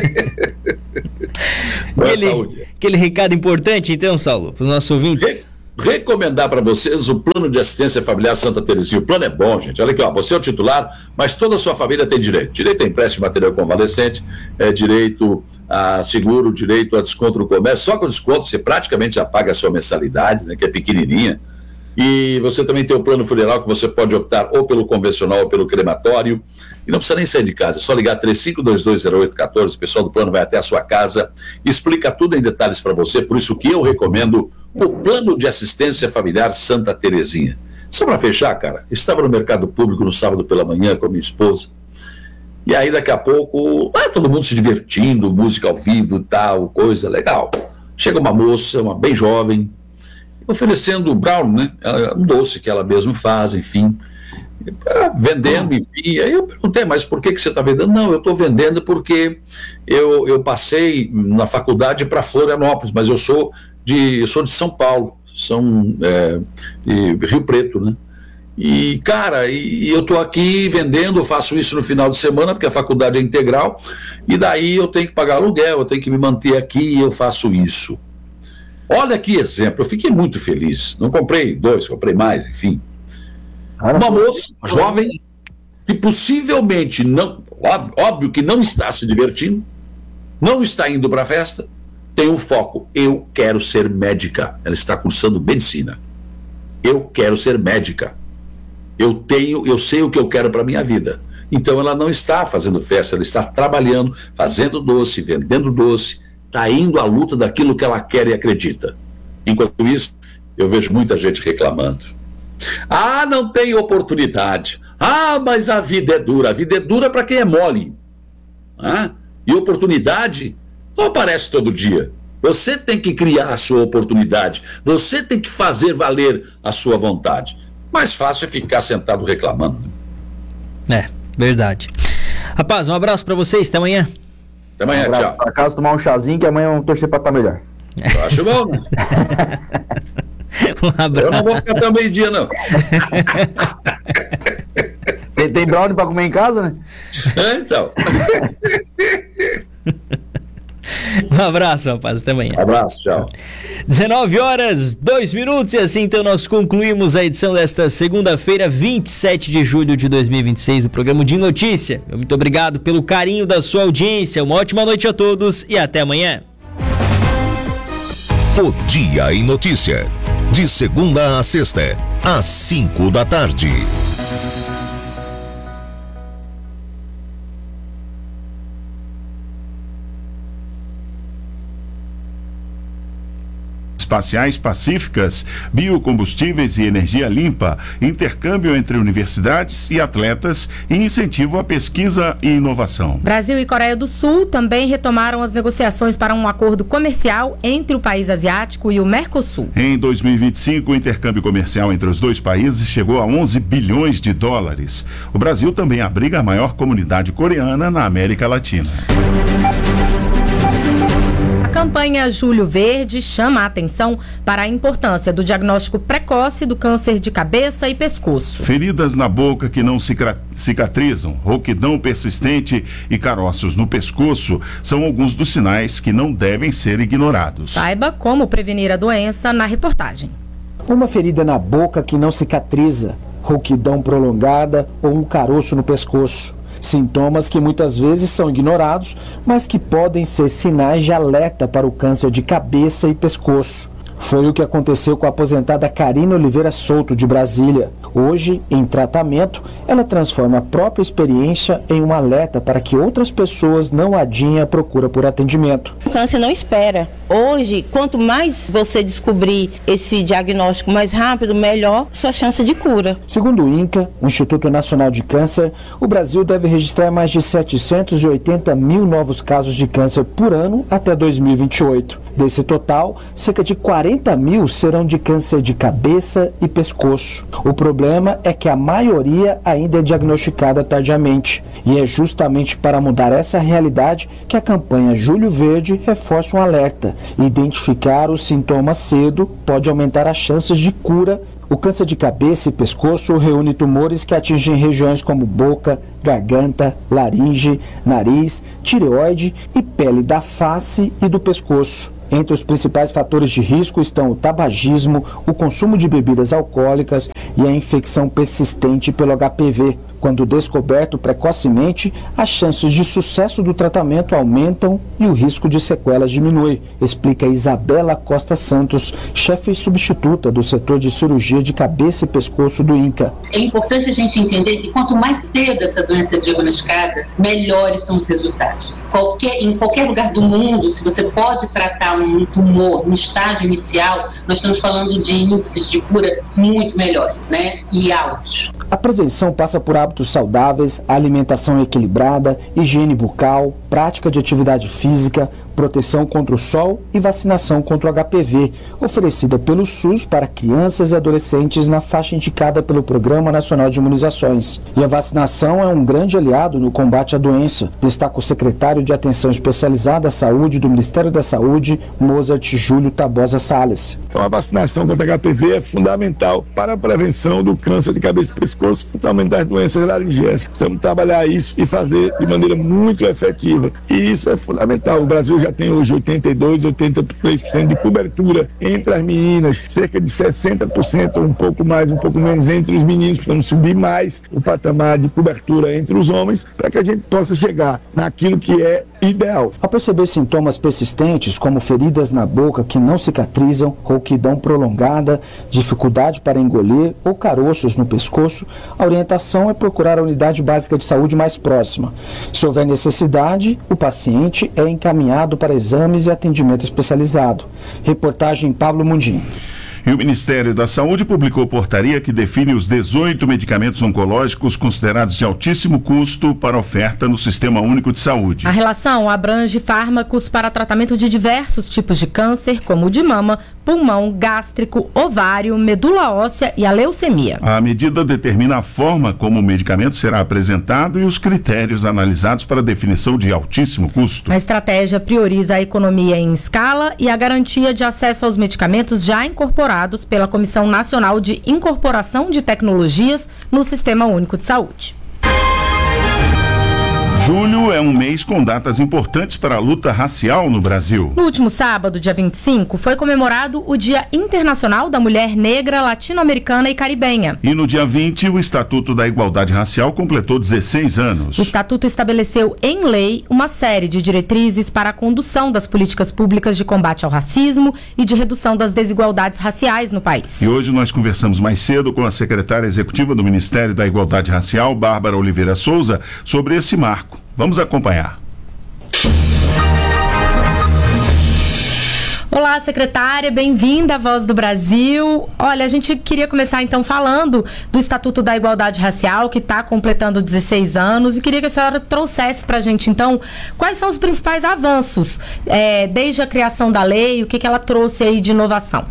Não aquele, é saúde. Aquele recado importante, então, Saulo, para os nossos ouvintes. Re recomendar para vocês o plano de assistência familiar Santa Terezinha. O plano é bom, gente. Olha aqui, ó, você é o titular, mas toda a sua família tem direito. Direito a empréstimo de material convalescente, é, direito a seguro, direito a desconto no comércio. Só com desconto você praticamente já paga a sua mensalidade, né, que é pequenininha. E você também tem o plano funeral, que você pode optar ou pelo convencional ou pelo crematório. E não precisa nem sair de casa, é só ligar três cinco dois dois zero oito um quatro. O pessoal do plano vai até a sua casa, explica tudo em detalhes para você. Por isso que eu recomendo o plano de assistência familiar Santa Terezinha. Só para fechar, cara, eu estava no mercado público no sábado pela manhã com a minha esposa. E aí daqui a pouco, ah, todo mundo se divertindo, música ao vivo e tal, coisa legal. Chega uma moça, uma bem jovem, oferecendo brown, né? Um doce que ela mesma faz, enfim, vendendo, enfim. Aí eu perguntei, mas por que, que você está vendendo? Não, eu estou vendendo porque eu, eu passei na faculdade para Florianópolis, mas eu sou de, eu sou de São Paulo, são é, de Rio Preto, né? E, cara, e, e eu estou aqui vendendo, eu faço isso no final de semana, porque a faculdade é integral, e daí eu tenho que pagar aluguel, eu tenho que me manter aqui e eu faço isso. Olha que exemplo, eu fiquei muito feliz. Não comprei dois, comprei mais, enfim. Uma moça jovem que possivelmente, não, óbvio que não está se divertindo, não está indo para a festa, tem um foco. Eu quero ser médica. Ela está cursando medicina. Eu quero ser médica. Eu tenho, eu sei o que eu quero para a minha vida. Então ela não está fazendo festa, ela está trabalhando, fazendo doce, vendendo doce, está indo à luta daquilo que ela quer e acredita. Enquanto isso, eu vejo muita gente reclamando. Ah, não tem oportunidade. Ah, mas a vida é dura. A vida é dura para quem é mole. Ah, e oportunidade não aparece todo dia. Você tem que criar a sua oportunidade. Você tem que fazer valer a sua vontade. Mais fácil é ficar sentado reclamando. É, verdade. Rapaz, um abraço para vocês. Até amanhã. Até amanhã, um tchau. Pra casa tomar um chazinho, que amanhã vamos torcer pra estar melhor. Eu acho bom, né? Um abraço. Eu não vou ficar até o meio-dia, não. Tem, tem brownie pra comer em casa, né? É, então. Um abraço, rapaz. Até amanhã. Um abraço, tchau. dezenove horas, dois minutos, e assim então nós concluímos a edição desta segunda-feira, vinte e sete de julho de dois mil e vinte e seis, do programa de Notícia. Muito obrigado pelo carinho da sua audiência. Uma ótima noite a todos e até amanhã. O Dia em Notícia. De segunda a sexta, às cinco da tarde. Espaciais pacíficas, biocombustíveis e energia limpa, intercâmbio entre universidades e atletas e incentivo à pesquisa e inovação. Brasil e Coreia do Sul também retomaram as negociações para um acordo comercial entre o país asiático e o Mercosul. Em dois mil e vinte e cinco, o intercâmbio comercial entre os dois países chegou a onze bilhões de dólares. O Brasil também abriga a maior comunidade coreana na América Latina. A campanha Julho Verde chama a atenção para a importância do diagnóstico precoce do câncer de cabeça e pescoço. Feridas na boca que não cicatrizam, rouquidão persistente e caroços no pescoço são alguns dos sinais que não devem ser ignorados. Saiba como prevenir a doença na reportagem. Uma ferida na boca que não cicatriza, rouquidão prolongada ou um caroço no pescoço. Sintomas que muitas vezes são ignorados, mas que podem ser sinais de alerta para o câncer de cabeça e pescoço. Foi o que aconteceu com a aposentada Karina Oliveira Souto, de Brasília. Hoje, em tratamento, ela transforma a própria experiência em um alerta para que outras pessoas não adiem a procura por atendimento. O câncer não espera. Hoje, quanto mais você descobrir esse diagnóstico mais rápido, melhor sua chance de cura. Segundo o INCA, o Instituto Nacional de Câncer, o Brasil deve registrar mais de setecentos e oitenta mil novos casos de câncer por ano até dois mil e vinte e oito. Desse total, cerca de quarenta quarenta mil serão de câncer de cabeça e pescoço. O problema é que a maioria ainda é diagnosticada tardiamente. E é justamente para mudar essa realidade que a campanha Julho Verde reforça um alerta. Identificar os sintomas cedo pode aumentar as chances de cura. O câncer de cabeça e pescoço reúne tumores que atingem regiões como boca, garganta, laringe, nariz, tireoide e pele da face e do pescoço. Entre os principais fatores de risco estão o tabagismo, o consumo de bebidas alcoólicas e a infecção persistente pelo H P V. Quando descoberto precocemente, as chances de sucesso do tratamento aumentam e o risco de sequelas diminui, explica Isabela Costa Santos, chefe substituta do setor de cirurgia de cabeça e pescoço do INCA. É importante a gente entender que quanto mais cedo essa doença é diagnosticada, melhores são os resultados. Qualquer, em qualquer lugar do mundo, se você pode tratar um tumor no estágio inicial, nós estamos falando de índices de cura muito melhores, né? E altos. A prevenção passa por hábitos saudáveis, alimentação equilibrada, higiene bucal, prática de atividade física, proteção contra o sol e vacinação contra o H P V, oferecida pelo SUS para crianças e adolescentes na faixa indicada pelo Programa Nacional de Imunizações. E a vacinação é um grande aliado no combate à doença, destaca o secretário de Atenção Especializada à Saúde do Ministério da Saúde, Mozart Júlio Tabosa Salles. Então, a vacinação contra H P V é fundamental para a prevenção do câncer de cabeça e pescoço, fundamentalmente das doenças laringeias. Precisamos trabalhar isso e fazer de maneira muito efetiva. E isso é fundamental. O Brasil já tem hoje oitenta e dois, oitenta e três por cento de cobertura entre as meninas, cerca de sessenta por cento, um pouco mais, um pouco menos entre os meninos. Precisamos subir mais o patamar de cobertura entre os homens para que a gente possa chegar naquilo que é ideal. Ao perceber sintomas persistentes, como feridas na boca que não cicatrizam, rouquidão prolongada, dificuldade para engolir ou caroços no pescoço, a orientação é procurar a unidade básica de saúde mais próxima. Se houver necessidade, o paciente é encaminhado para exames e atendimento especializado. Reportagem Pablo Mundim. E o Ministério da Saúde publicou portaria que define os dezoito medicamentos oncológicos considerados de altíssimo custo para oferta no Sistema Único de Saúde. A relação abrange fármacos para tratamento de diversos tipos de câncer, como o de mama, pulmão, gástrico, ovário, medula óssea e a leucemia. A medida determina a forma como o medicamento será apresentado e os critérios analisados para a definição de altíssimo custo. A estratégia prioriza a economia em escala e a garantia de acesso aos medicamentos já incorporados pela Comissão Nacional de Incorporação de Tecnologias no Sistema Único de Saúde. Julho é um mês com datas importantes para a luta racial no Brasil. No último sábado, dia vinte e cinco, foi comemorado o Dia Internacional da Mulher Negra, Latino-Americana e Caribenha. E no dia vinte, o Estatuto da Igualdade Racial completou dezesseis anos. O Estatuto estabeleceu em lei uma série de diretrizes para a condução das políticas públicas de combate ao racismo e de redução das desigualdades raciais no país. E hoje nós conversamos mais cedo com a secretária executiva do Ministério da Igualdade Racial, Bárbara Oliveira Souza, sobre esse marco. Vamos acompanhar. Olá, secretária, bem-vinda à Voz do Brasil. Olha, a gente queria começar então falando do Estatuto da Igualdade Racial, que está completando dezesseis anos, e queria que a senhora trouxesse para a gente então quais são os principais avanços é, desde a criação da lei, o que, que ela trouxe aí de inovação.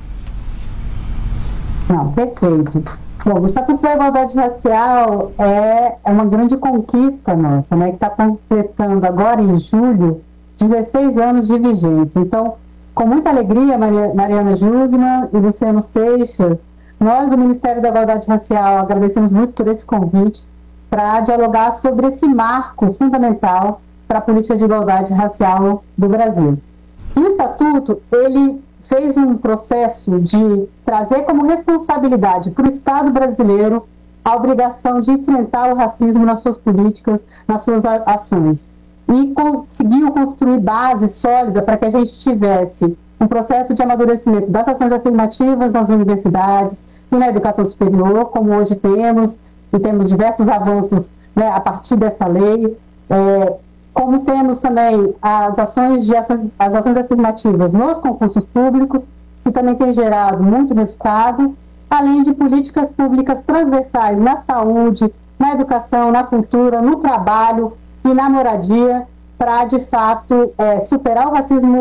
Não, perfeito. Bom, o Estatuto da Igualdade Racial é, é uma grande conquista nossa, né, que está completando agora em julho dezesseis anos de vigência. Então, com muita alegria, Maria, Mariana Jugman e Luciano Seixas, nós do Ministério da Igualdade Racial agradecemos muito por esse convite para dialogar sobre esse marco fundamental para a política de igualdade racial do Brasil. E o Estatuto, ele fez um processo de trazer como responsabilidade para o Estado brasileiro a obrigação de enfrentar o racismo nas suas políticas, nas suas ações. E conseguiu construir base sólida para que a gente tivesse um processo de amadurecimento das ações afirmativas nas universidades e na educação superior, como hoje temos, e temos diversos avanços, né, a partir dessa lei, é, como temos também as ações, de ações, as ações afirmativas nos concursos públicos, que também tem gerado muito resultado, além de políticas públicas transversais na saúde, na educação, na cultura, no trabalho e na moradia, para, de fato, é, superar o racismo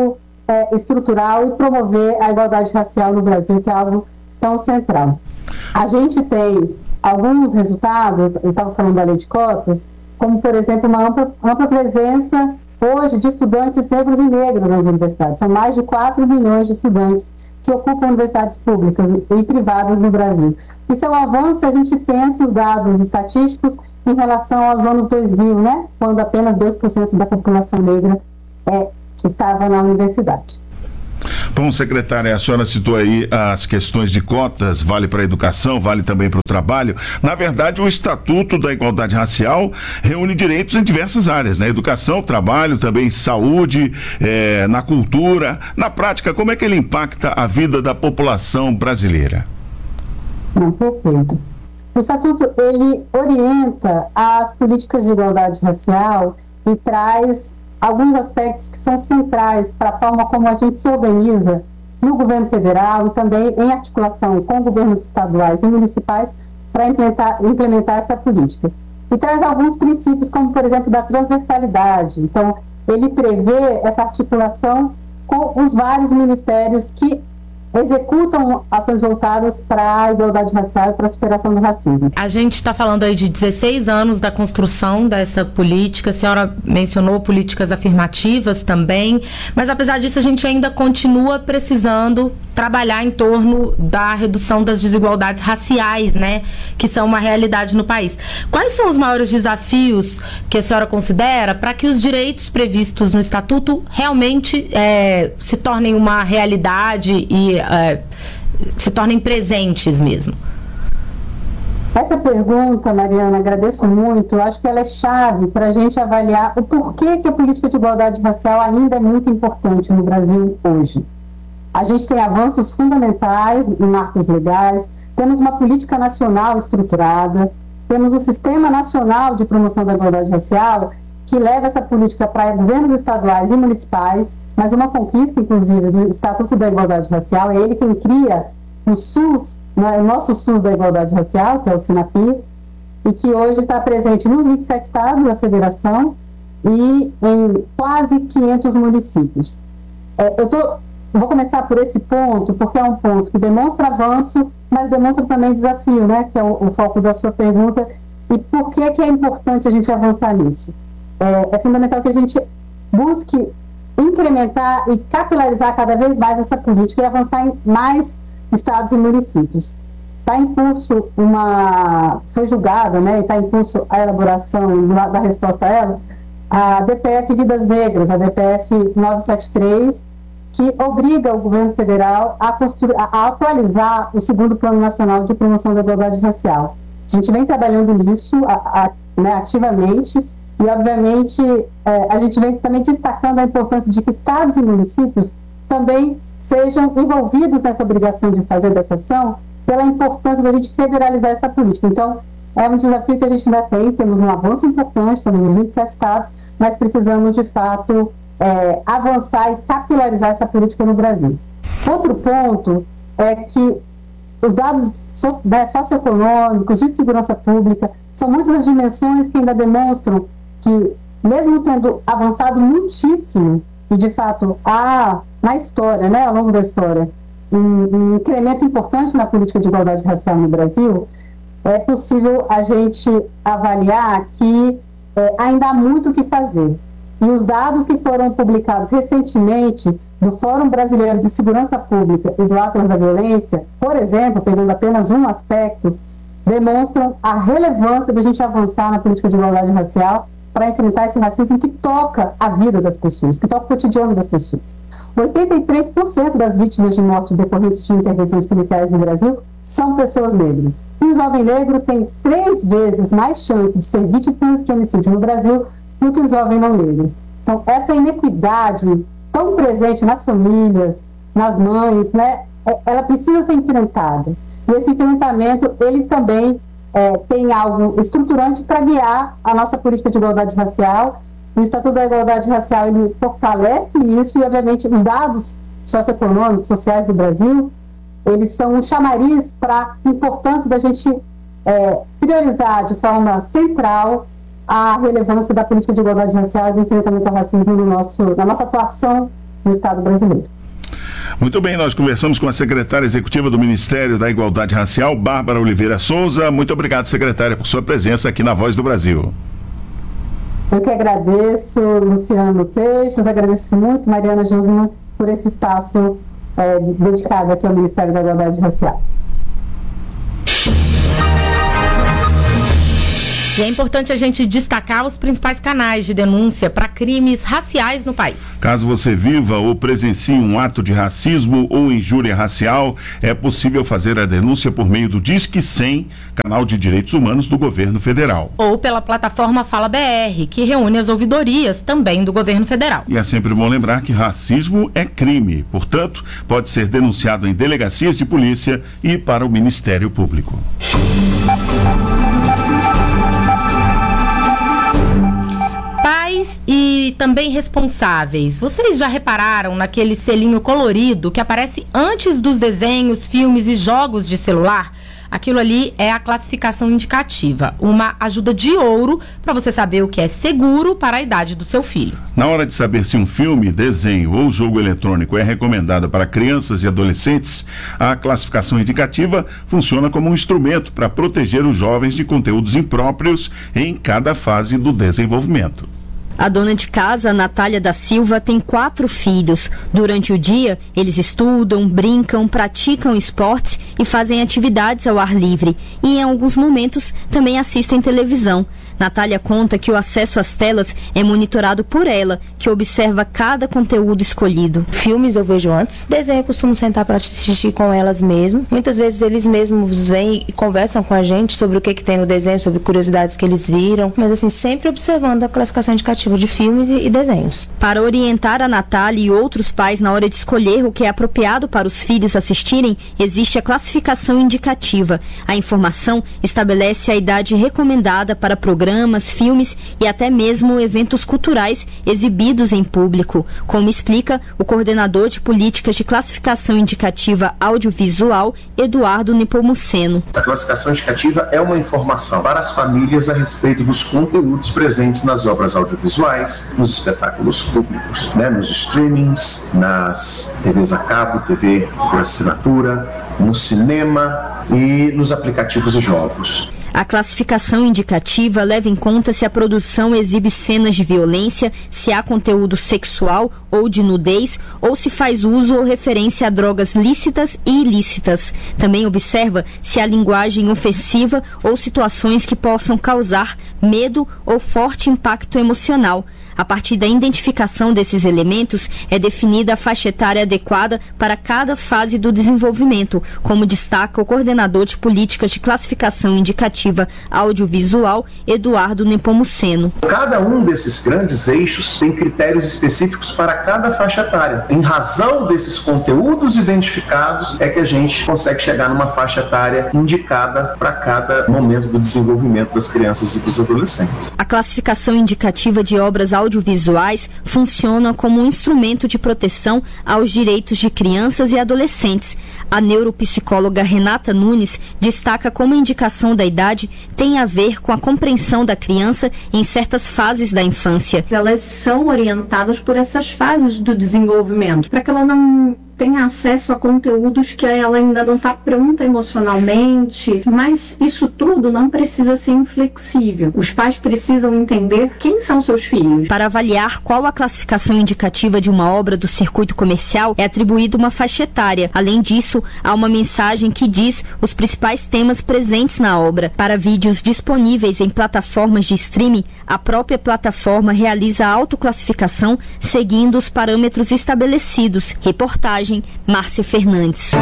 é, estrutural e promover a igualdade racial no Brasil, que é algo tão central. A gente tem alguns resultados, eu estava falando da lei de cotas, como, por exemplo, uma ampla, ampla presença hoje de estudantes negros e negras nas universidades. São mais de quatro milhões de estudantes que ocupam universidades públicas e privadas no Brasil. Isso é um avanço se a gente pensa os dados estatísticos em relação aos anos dois mil, né? Quando apenas dois por cento da população negra é, estava na universidade. Bom, secretária, a senhora citou aí as questões de cotas, vale para a educação, vale também para o trabalho. Na verdade, o Estatuto da Igualdade Racial reúne direitos em diversas áreas, né? Educação, trabalho, também saúde, é, na cultura. Na prática, como é que ele impacta a vida da população brasileira? Não, perfeito. O Estatuto, ele orienta as políticas de igualdade racial e traz alguns aspectos que são centrais para a forma como a gente se organiza no governo federal e também em articulação com governos estaduais e municipais para implementar, implementar essa política. E traz alguns princípios, como, por exemplo, da transversalidade. Então, ele prevê essa articulação com os vários ministérios que executam ações voltadas para a igualdade racial e para a superação do racismo. A gente está falando aí de dezesseis anos da construção dessa política, a senhora mencionou políticas afirmativas também, mas apesar disso a gente ainda continua precisando trabalhar em torno da redução das desigualdades raciais, né, que são uma realidade no país. Quais são os maiores desafios que a senhora considera para que os direitos previstos no Estatuto realmente é, se tornem uma realidade e é, se tornem presentes mesmo? Essa pergunta, Mariana, agradeço muito. Eu acho que ela é chave para a gente avaliar o porquê que a política de igualdade racial ainda é muito importante no Brasil hoje. A gente tem avanços fundamentais em marcos legais, temos uma política nacional estruturada, temos o Sistema Nacional de Promoção da Igualdade Racial, que leva essa política para governos estaduais e municipais, mas uma conquista, inclusive, do Estatuto da Igualdade Racial, é ele quem cria o SUS, né, o nosso SUS da Igualdade Racial, que é o SINAPI, e que hoje está presente nos vinte e sete estados da federação e em quase quinhentos municípios. É, eu tô, vou começar por esse ponto, porque é um ponto que demonstra avanço, mas demonstra também desafio, né, que é o, o foco da sua pergunta. E por que, que é importante a gente avançar nisso? É, é fundamental que a gente busque incrementar e capilarizar cada vez mais essa política e avançar em mais estados e municípios. Está em curso uma... foi julgada, né, e está em curso a elaboração da resposta a ela, a D P F Vidas Negras, a D P F novecentos e setenta e três, que obriga o governo federal a, construir, a atualizar o segundo Plano Nacional de Promoção da Igualdade Racial. A gente vem trabalhando nisso a, a, né, ativamente e, obviamente, é, a gente vem também destacando a importância de que estados e municípios também sejam envolvidos nessa obrigação de fazer dessa ação, pela importância da gente federalizar essa política. Então, é um desafio que a gente ainda tem, temos um avanço importante também nos vinte e sete estados, mas precisamos, de fato, é, avançar e capilarizar essa política no Brasil. Outro ponto é que os dados so, né, socioeconômicos, de segurança pública, são muitas as dimensões que ainda demonstram que, mesmo tendo avançado muitíssimo, e de fato há na história, né, ao longo da história, um, um incremento importante na política de igualdade racial no Brasil, é possível a gente avaliar que é, ainda há muito o que fazer. E os dados que foram publicados recentemente do Fórum Brasileiro de Segurança Pública e do Atlas da Violência, por exemplo, pegando apenas um aspecto, demonstram a relevância da gente avançar na política de igualdade racial para enfrentar esse racismo que toca a vida das pessoas, que toca o cotidiano das pessoas. oitenta e três por cento das vítimas de morte decorrentes de intervenções policiais no Brasil são pessoas negras. E o jovem negro tem três vezes mais chance de ser vítima de homicídio no Brasil do que um jovem não negro. Então, essa inequidade tão presente nas famílias, nas mães, né, ela precisa ser enfrentada. E esse enfrentamento, ele também é, tem algo estruturante para guiar a nossa política de igualdade racial. O Estatuto da Igualdade Racial, ele fortalece isso e, obviamente, os dados socioeconômicos, sociais do Brasil, eles são um chamariz para a importância da gente é, priorizar de forma central a relevância da política de igualdade racial e do enfrentamento ao racismo no nosso, na nossa atuação no Estado brasileiro. Muito bem, nós conversamos com a secretária executiva do Ministério da Igualdade Racial, Bárbara Oliveira Souza. Muito obrigado, secretária, por sua presença aqui na Voz do Brasil. Eu que agradeço, Luciano Seixas, agradeço muito, Mariana Jungmann, por esse espaço é, dedicado aqui ao Ministério da Igualdade Racial. E é importante a gente destacar os principais canais de denúncia para crimes raciais no país. Caso você viva ou presencie um ato de racismo ou injúria racial, é possível fazer a denúncia por meio do Disque cem, canal de direitos humanos do governo federal. Ou pela plataforma Fala B R, que reúne as ouvidorias também do governo federal. E é sempre bom lembrar que racismo é crime, portanto, pode ser denunciado em delegacias de polícia e para o Ministério Público. Pais e também responsáveis, vocês já repararam naquele selinho colorido que aparece antes dos desenhos, filmes e jogos de celular? Aquilo ali é a classificação indicativa, uma ajuda de ouro para você saber o que é seguro para a idade do seu filho. Na hora de saber se um filme, desenho ou jogo eletrônico é recomendado para crianças e adolescentes, a classificação indicativa funciona como um instrumento para proteger os jovens de conteúdos impróprios em cada fase do desenvolvimento. A dona de casa, Natália da Silva, tem quatro filhos. Durante o dia, eles estudam, brincam, praticam esportes e fazem atividades ao ar livre. E, em alguns momentos, também assistem televisão. Natália conta que o acesso às telas é monitorado por ela, que observa cada conteúdo escolhido. Filmes eu vejo antes, desenho eu costumo sentar para assistir com elas mesmo. Muitas vezes eles mesmos vêm e conversam com a gente sobre o que, que tem no desenho, sobre curiosidades que eles viram, mas assim, sempre observando a classificação indicativa de filmes e, e desenhos. Para orientar a Natália e outros pais na hora de escolher o que é apropriado para os filhos assistirem, existe a classificação indicativa. A informação estabelece a idade recomendada para programas, filmes e até mesmo eventos culturais exibidos em público, como explica o coordenador de políticas de classificação indicativa audiovisual, Eduardo Nepomuceno. A classificação indicativa é uma informação para as famílias a respeito dos conteúdos presentes nas obras audiovisuais, nos espetáculos públicos, né, nos streamings, nas T Vs a cabo, T V por assinatura, no cinema e nos aplicativos de jogos. A classificação indicativa leva em conta se a produção exibe cenas de violência, se há conteúdo sexual ou de nudez, ou se faz uso ou referência a drogas lícitas e ilícitas. Também observa se há linguagem ofensiva ou situações que possam causar medo ou forte impacto emocional. A partir da identificação desses elementos, é definida a faixa etária adequada para cada fase do desenvolvimento, como destaca o coordenador de políticas de classificação indicativa audiovisual, Eduardo Nepomuceno. Cada um desses grandes eixos tem critérios específicos para cada faixa etária. Em razão desses conteúdos identificados, é que a gente consegue chegar numa faixa etária indicada para cada momento do desenvolvimento das crianças e dos adolescentes. A classificação indicativa de obras audiovisuais funciona como um instrumento de proteção aos direitos de crianças e adolescentes. A neuropsicóloga Renata Nunes destaca como a indicação da idade tem a ver com a compreensão da criança em certas fases da infância. Elas são orientadas por essas fases do desenvolvimento, para que ela não tenha acesso a conteúdos que ela ainda não está pronta emocionalmente, mas isso tudo não precisa ser inflexível. Os pais precisam entender quem são seus filhos. Para avaliar qual a classificação indicativa de uma obra do circuito comercial, é atribuída uma faixa etária. Além disso, há uma mensagem que diz os principais temas presentes na obra. Para vídeos disponíveis em plataformas de streaming, a própria plataforma realiza a autoclassificação seguindo os parâmetros estabelecidos. Reportagem Márcia Fernandes.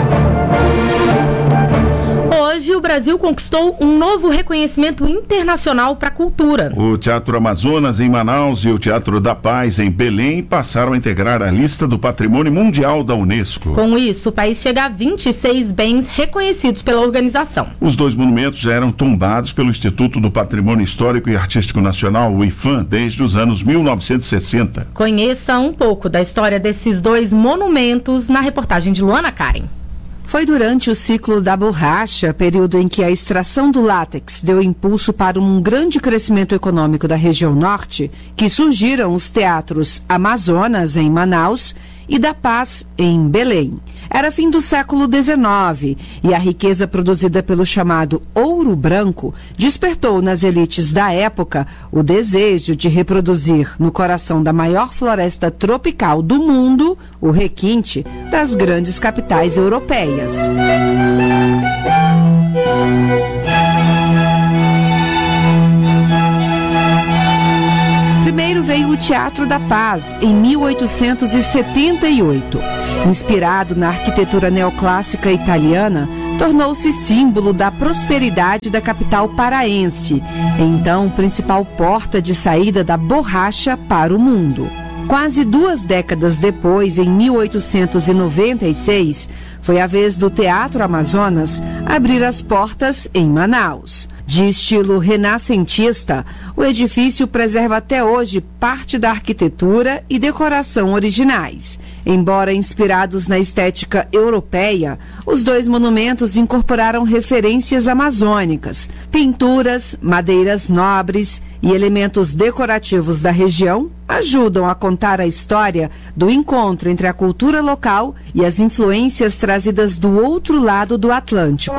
Hoje, o Brasil conquistou um novo reconhecimento internacional para a cultura. O Teatro Amazonas, em Manaus, e o Teatro da Paz, em Belém, passaram a integrar a lista do Patrimônio Mundial da Unesco. Com isso, o país chega a vinte e seis bens reconhecidos pela organização. Os dois monumentos já eram tombados pelo Instituto do Patrimônio Histórico e Artístico Nacional, o IPHAN, desde os anos mil novecentos e sessenta. Conheça um pouco da história desses dois monumentos na reportagem de Luana Karen. Foi durante o ciclo da borracha, período em que a extração do látex deu impulso para um grande crescimento econômico da região norte, que surgiram os teatros Amazonas, em Manaus, e da Paz, em Belém. Era fim do século dezenove e a riqueza produzida pelo chamado ouro branco despertou nas elites da época o desejo de reproduzir no coração da maior floresta tropical do mundo o requinte das grandes capitais europeias. Primeiro veio o Teatro da Paz, em mil oitocentos e setenta e oito. Inspirado na arquitetura neoclássica italiana, tornou-se símbolo da prosperidade da capital paraense, então principal porta de saída da borracha para o mundo. Quase duas décadas depois, em mil oitocentos e noventa e seis, foi a vez do Teatro Amazonas abrir as portas em Manaus. De estilo renascentista, o edifício preserva até hoje parte da arquitetura e decoração originais. Embora inspirados na estética europeia, os dois monumentos incorporaram referências amazônicas, pinturas, madeiras nobres e elementos decorativos da região ajudam a contar a história do encontro entre a cultura local e as influências trazidas do outro lado do Atlântico.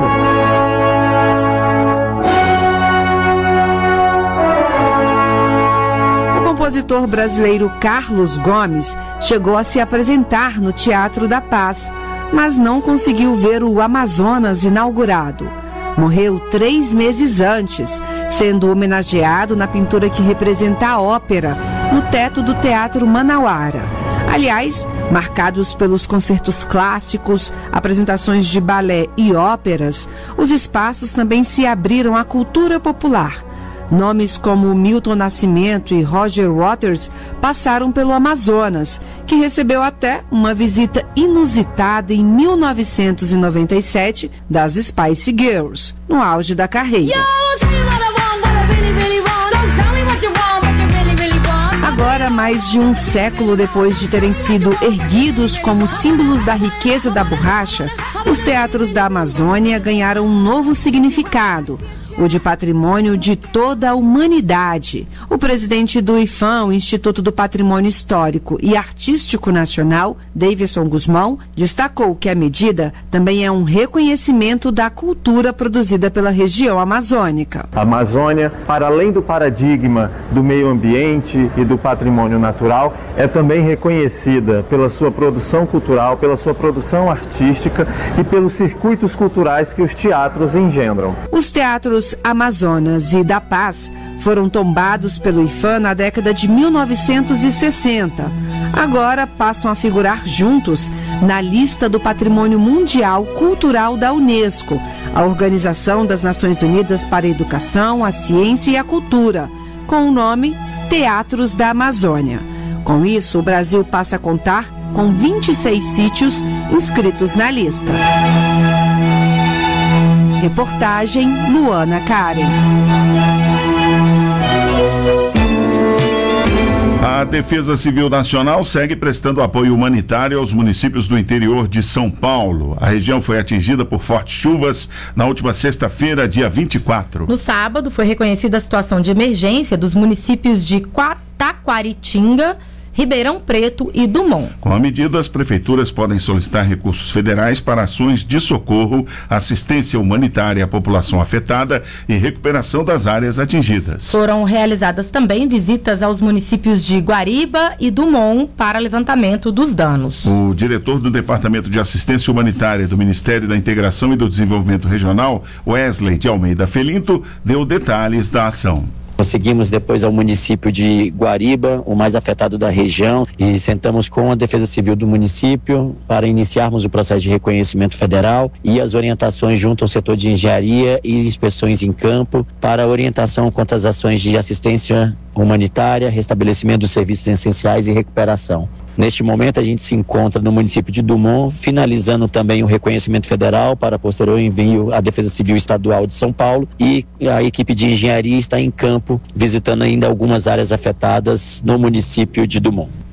O compositor brasileiro Carlos Gomes chegou a se apresentar no Teatro da Paz, mas não conseguiu ver o Amazonas inaugurado. Morreu três meses antes, sendo homenageado na pintura que representa a ópera no teto do Teatro Manauara. Aliás, marcados pelos concertos clássicos, apresentações de balé e óperas, os espaços também se abriram à cultura popular. Nomes como Milton Nascimento e Roger Waters passaram pelo Amazonas, que recebeu até uma visita inusitada em mil novecentos e noventa e sete das Spice Girls, no auge da carreira. Agora, mais de um século depois de terem sido erguidos como símbolos da riqueza da borracha, os teatros da Amazônia ganharam um novo significado, o de patrimônio de toda a humanidade. O presidente do IPHAN, o Instituto do Patrimônio Histórico e Artístico Nacional, Davidson Guzmão, destacou que a medida também é um reconhecimento da cultura produzida pela região amazônica. A Amazônia, para além do paradigma do meio ambiente e do patrimônio natural, é também reconhecida pela sua produção cultural, pela sua produção artística e pelos circuitos culturais que os teatros engendram. Os teatros Amazonas e da Paz foram tombados pelo IPHAN na década de mil novecentos e sessenta. Agora passam a figurar juntos na lista do Patrimônio Mundial Cultural da Unesco, a Organização das Nações Unidas para a Educação, a Ciência e a Cultura, com o nome Teatros da Amazônia. Com isso, o Brasil passa a contar com vinte e seis sítios inscritos na lista. Reportagem Luana Karen. A Defesa Civil Nacional segue prestando apoio humanitário aos municípios do interior de São Paulo. A região foi atingida por fortes chuvas na última sexta-feira, dia vinte e quatro. No sábado, foi reconhecida a situação de emergência dos municípios de Taquaritinga, Ribeirão Preto e Dumont. Com a medida, as prefeituras podem solicitar recursos federais para ações de socorro, assistência humanitária à população afetada e recuperação das áreas atingidas. Foram realizadas também visitas aos municípios de Guariba e Dumont para levantamento dos danos. O diretor do Departamento de Assistência Humanitária do Ministério da Integração e do Desenvolvimento Regional, Wesley de Almeida Felinto, deu detalhes da ação. Conseguimos depois ao município de Guariba, o mais afetado da região, e sentamos com a Defesa Civil do município para iniciarmos o processo de reconhecimento federal e as orientações junto ao setor de engenharia e inspeções em campo para orientação quanto às ações de assistência humanitária, restabelecimento dos serviços essenciais e recuperação. Neste momento a gente se encontra no município de Dumont, finalizando também o reconhecimento federal para posterior envio à Defesa Civil Estadual de São Paulo, e a equipe de engenharia está em campo visitando ainda algumas áreas afetadas no município de Dumont.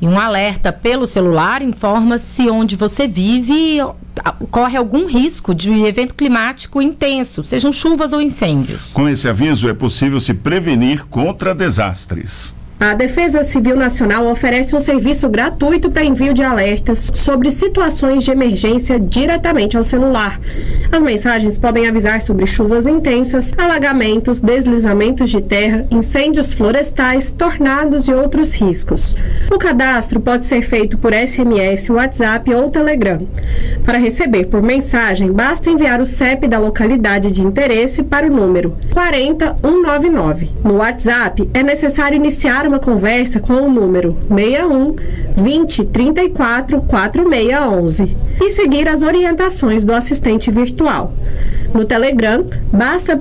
E um alerta pelo celular informa se onde você vive corre algum risco de evento climático intenso, sejam chuvas ou incêndios. Com esse aviso, é possível se prevenir contra desastres. A Defesa Civil Nacional oferece um serviço gratuito para envio de alertas sobre situações de emergência diretamente ao celular. As mensagens podem avisar sobre chuvas intensas, alagamentos, deslizamentos de terra, incêndios florestais, tornados e outros riscos. O cadastro pode ser feito por S M S, WhatsApp ou Telegram. Para receber por mensagem, basta enviar o C E P da localidade de interesse para o número quatro zero um nove nove. No WhatsApp, é necessário iniciar uma conversa com o número seis um, vinte, trinta e quatro, quarenta e seis onze e seguir as orientações do assistente virtual. No Telegram, basta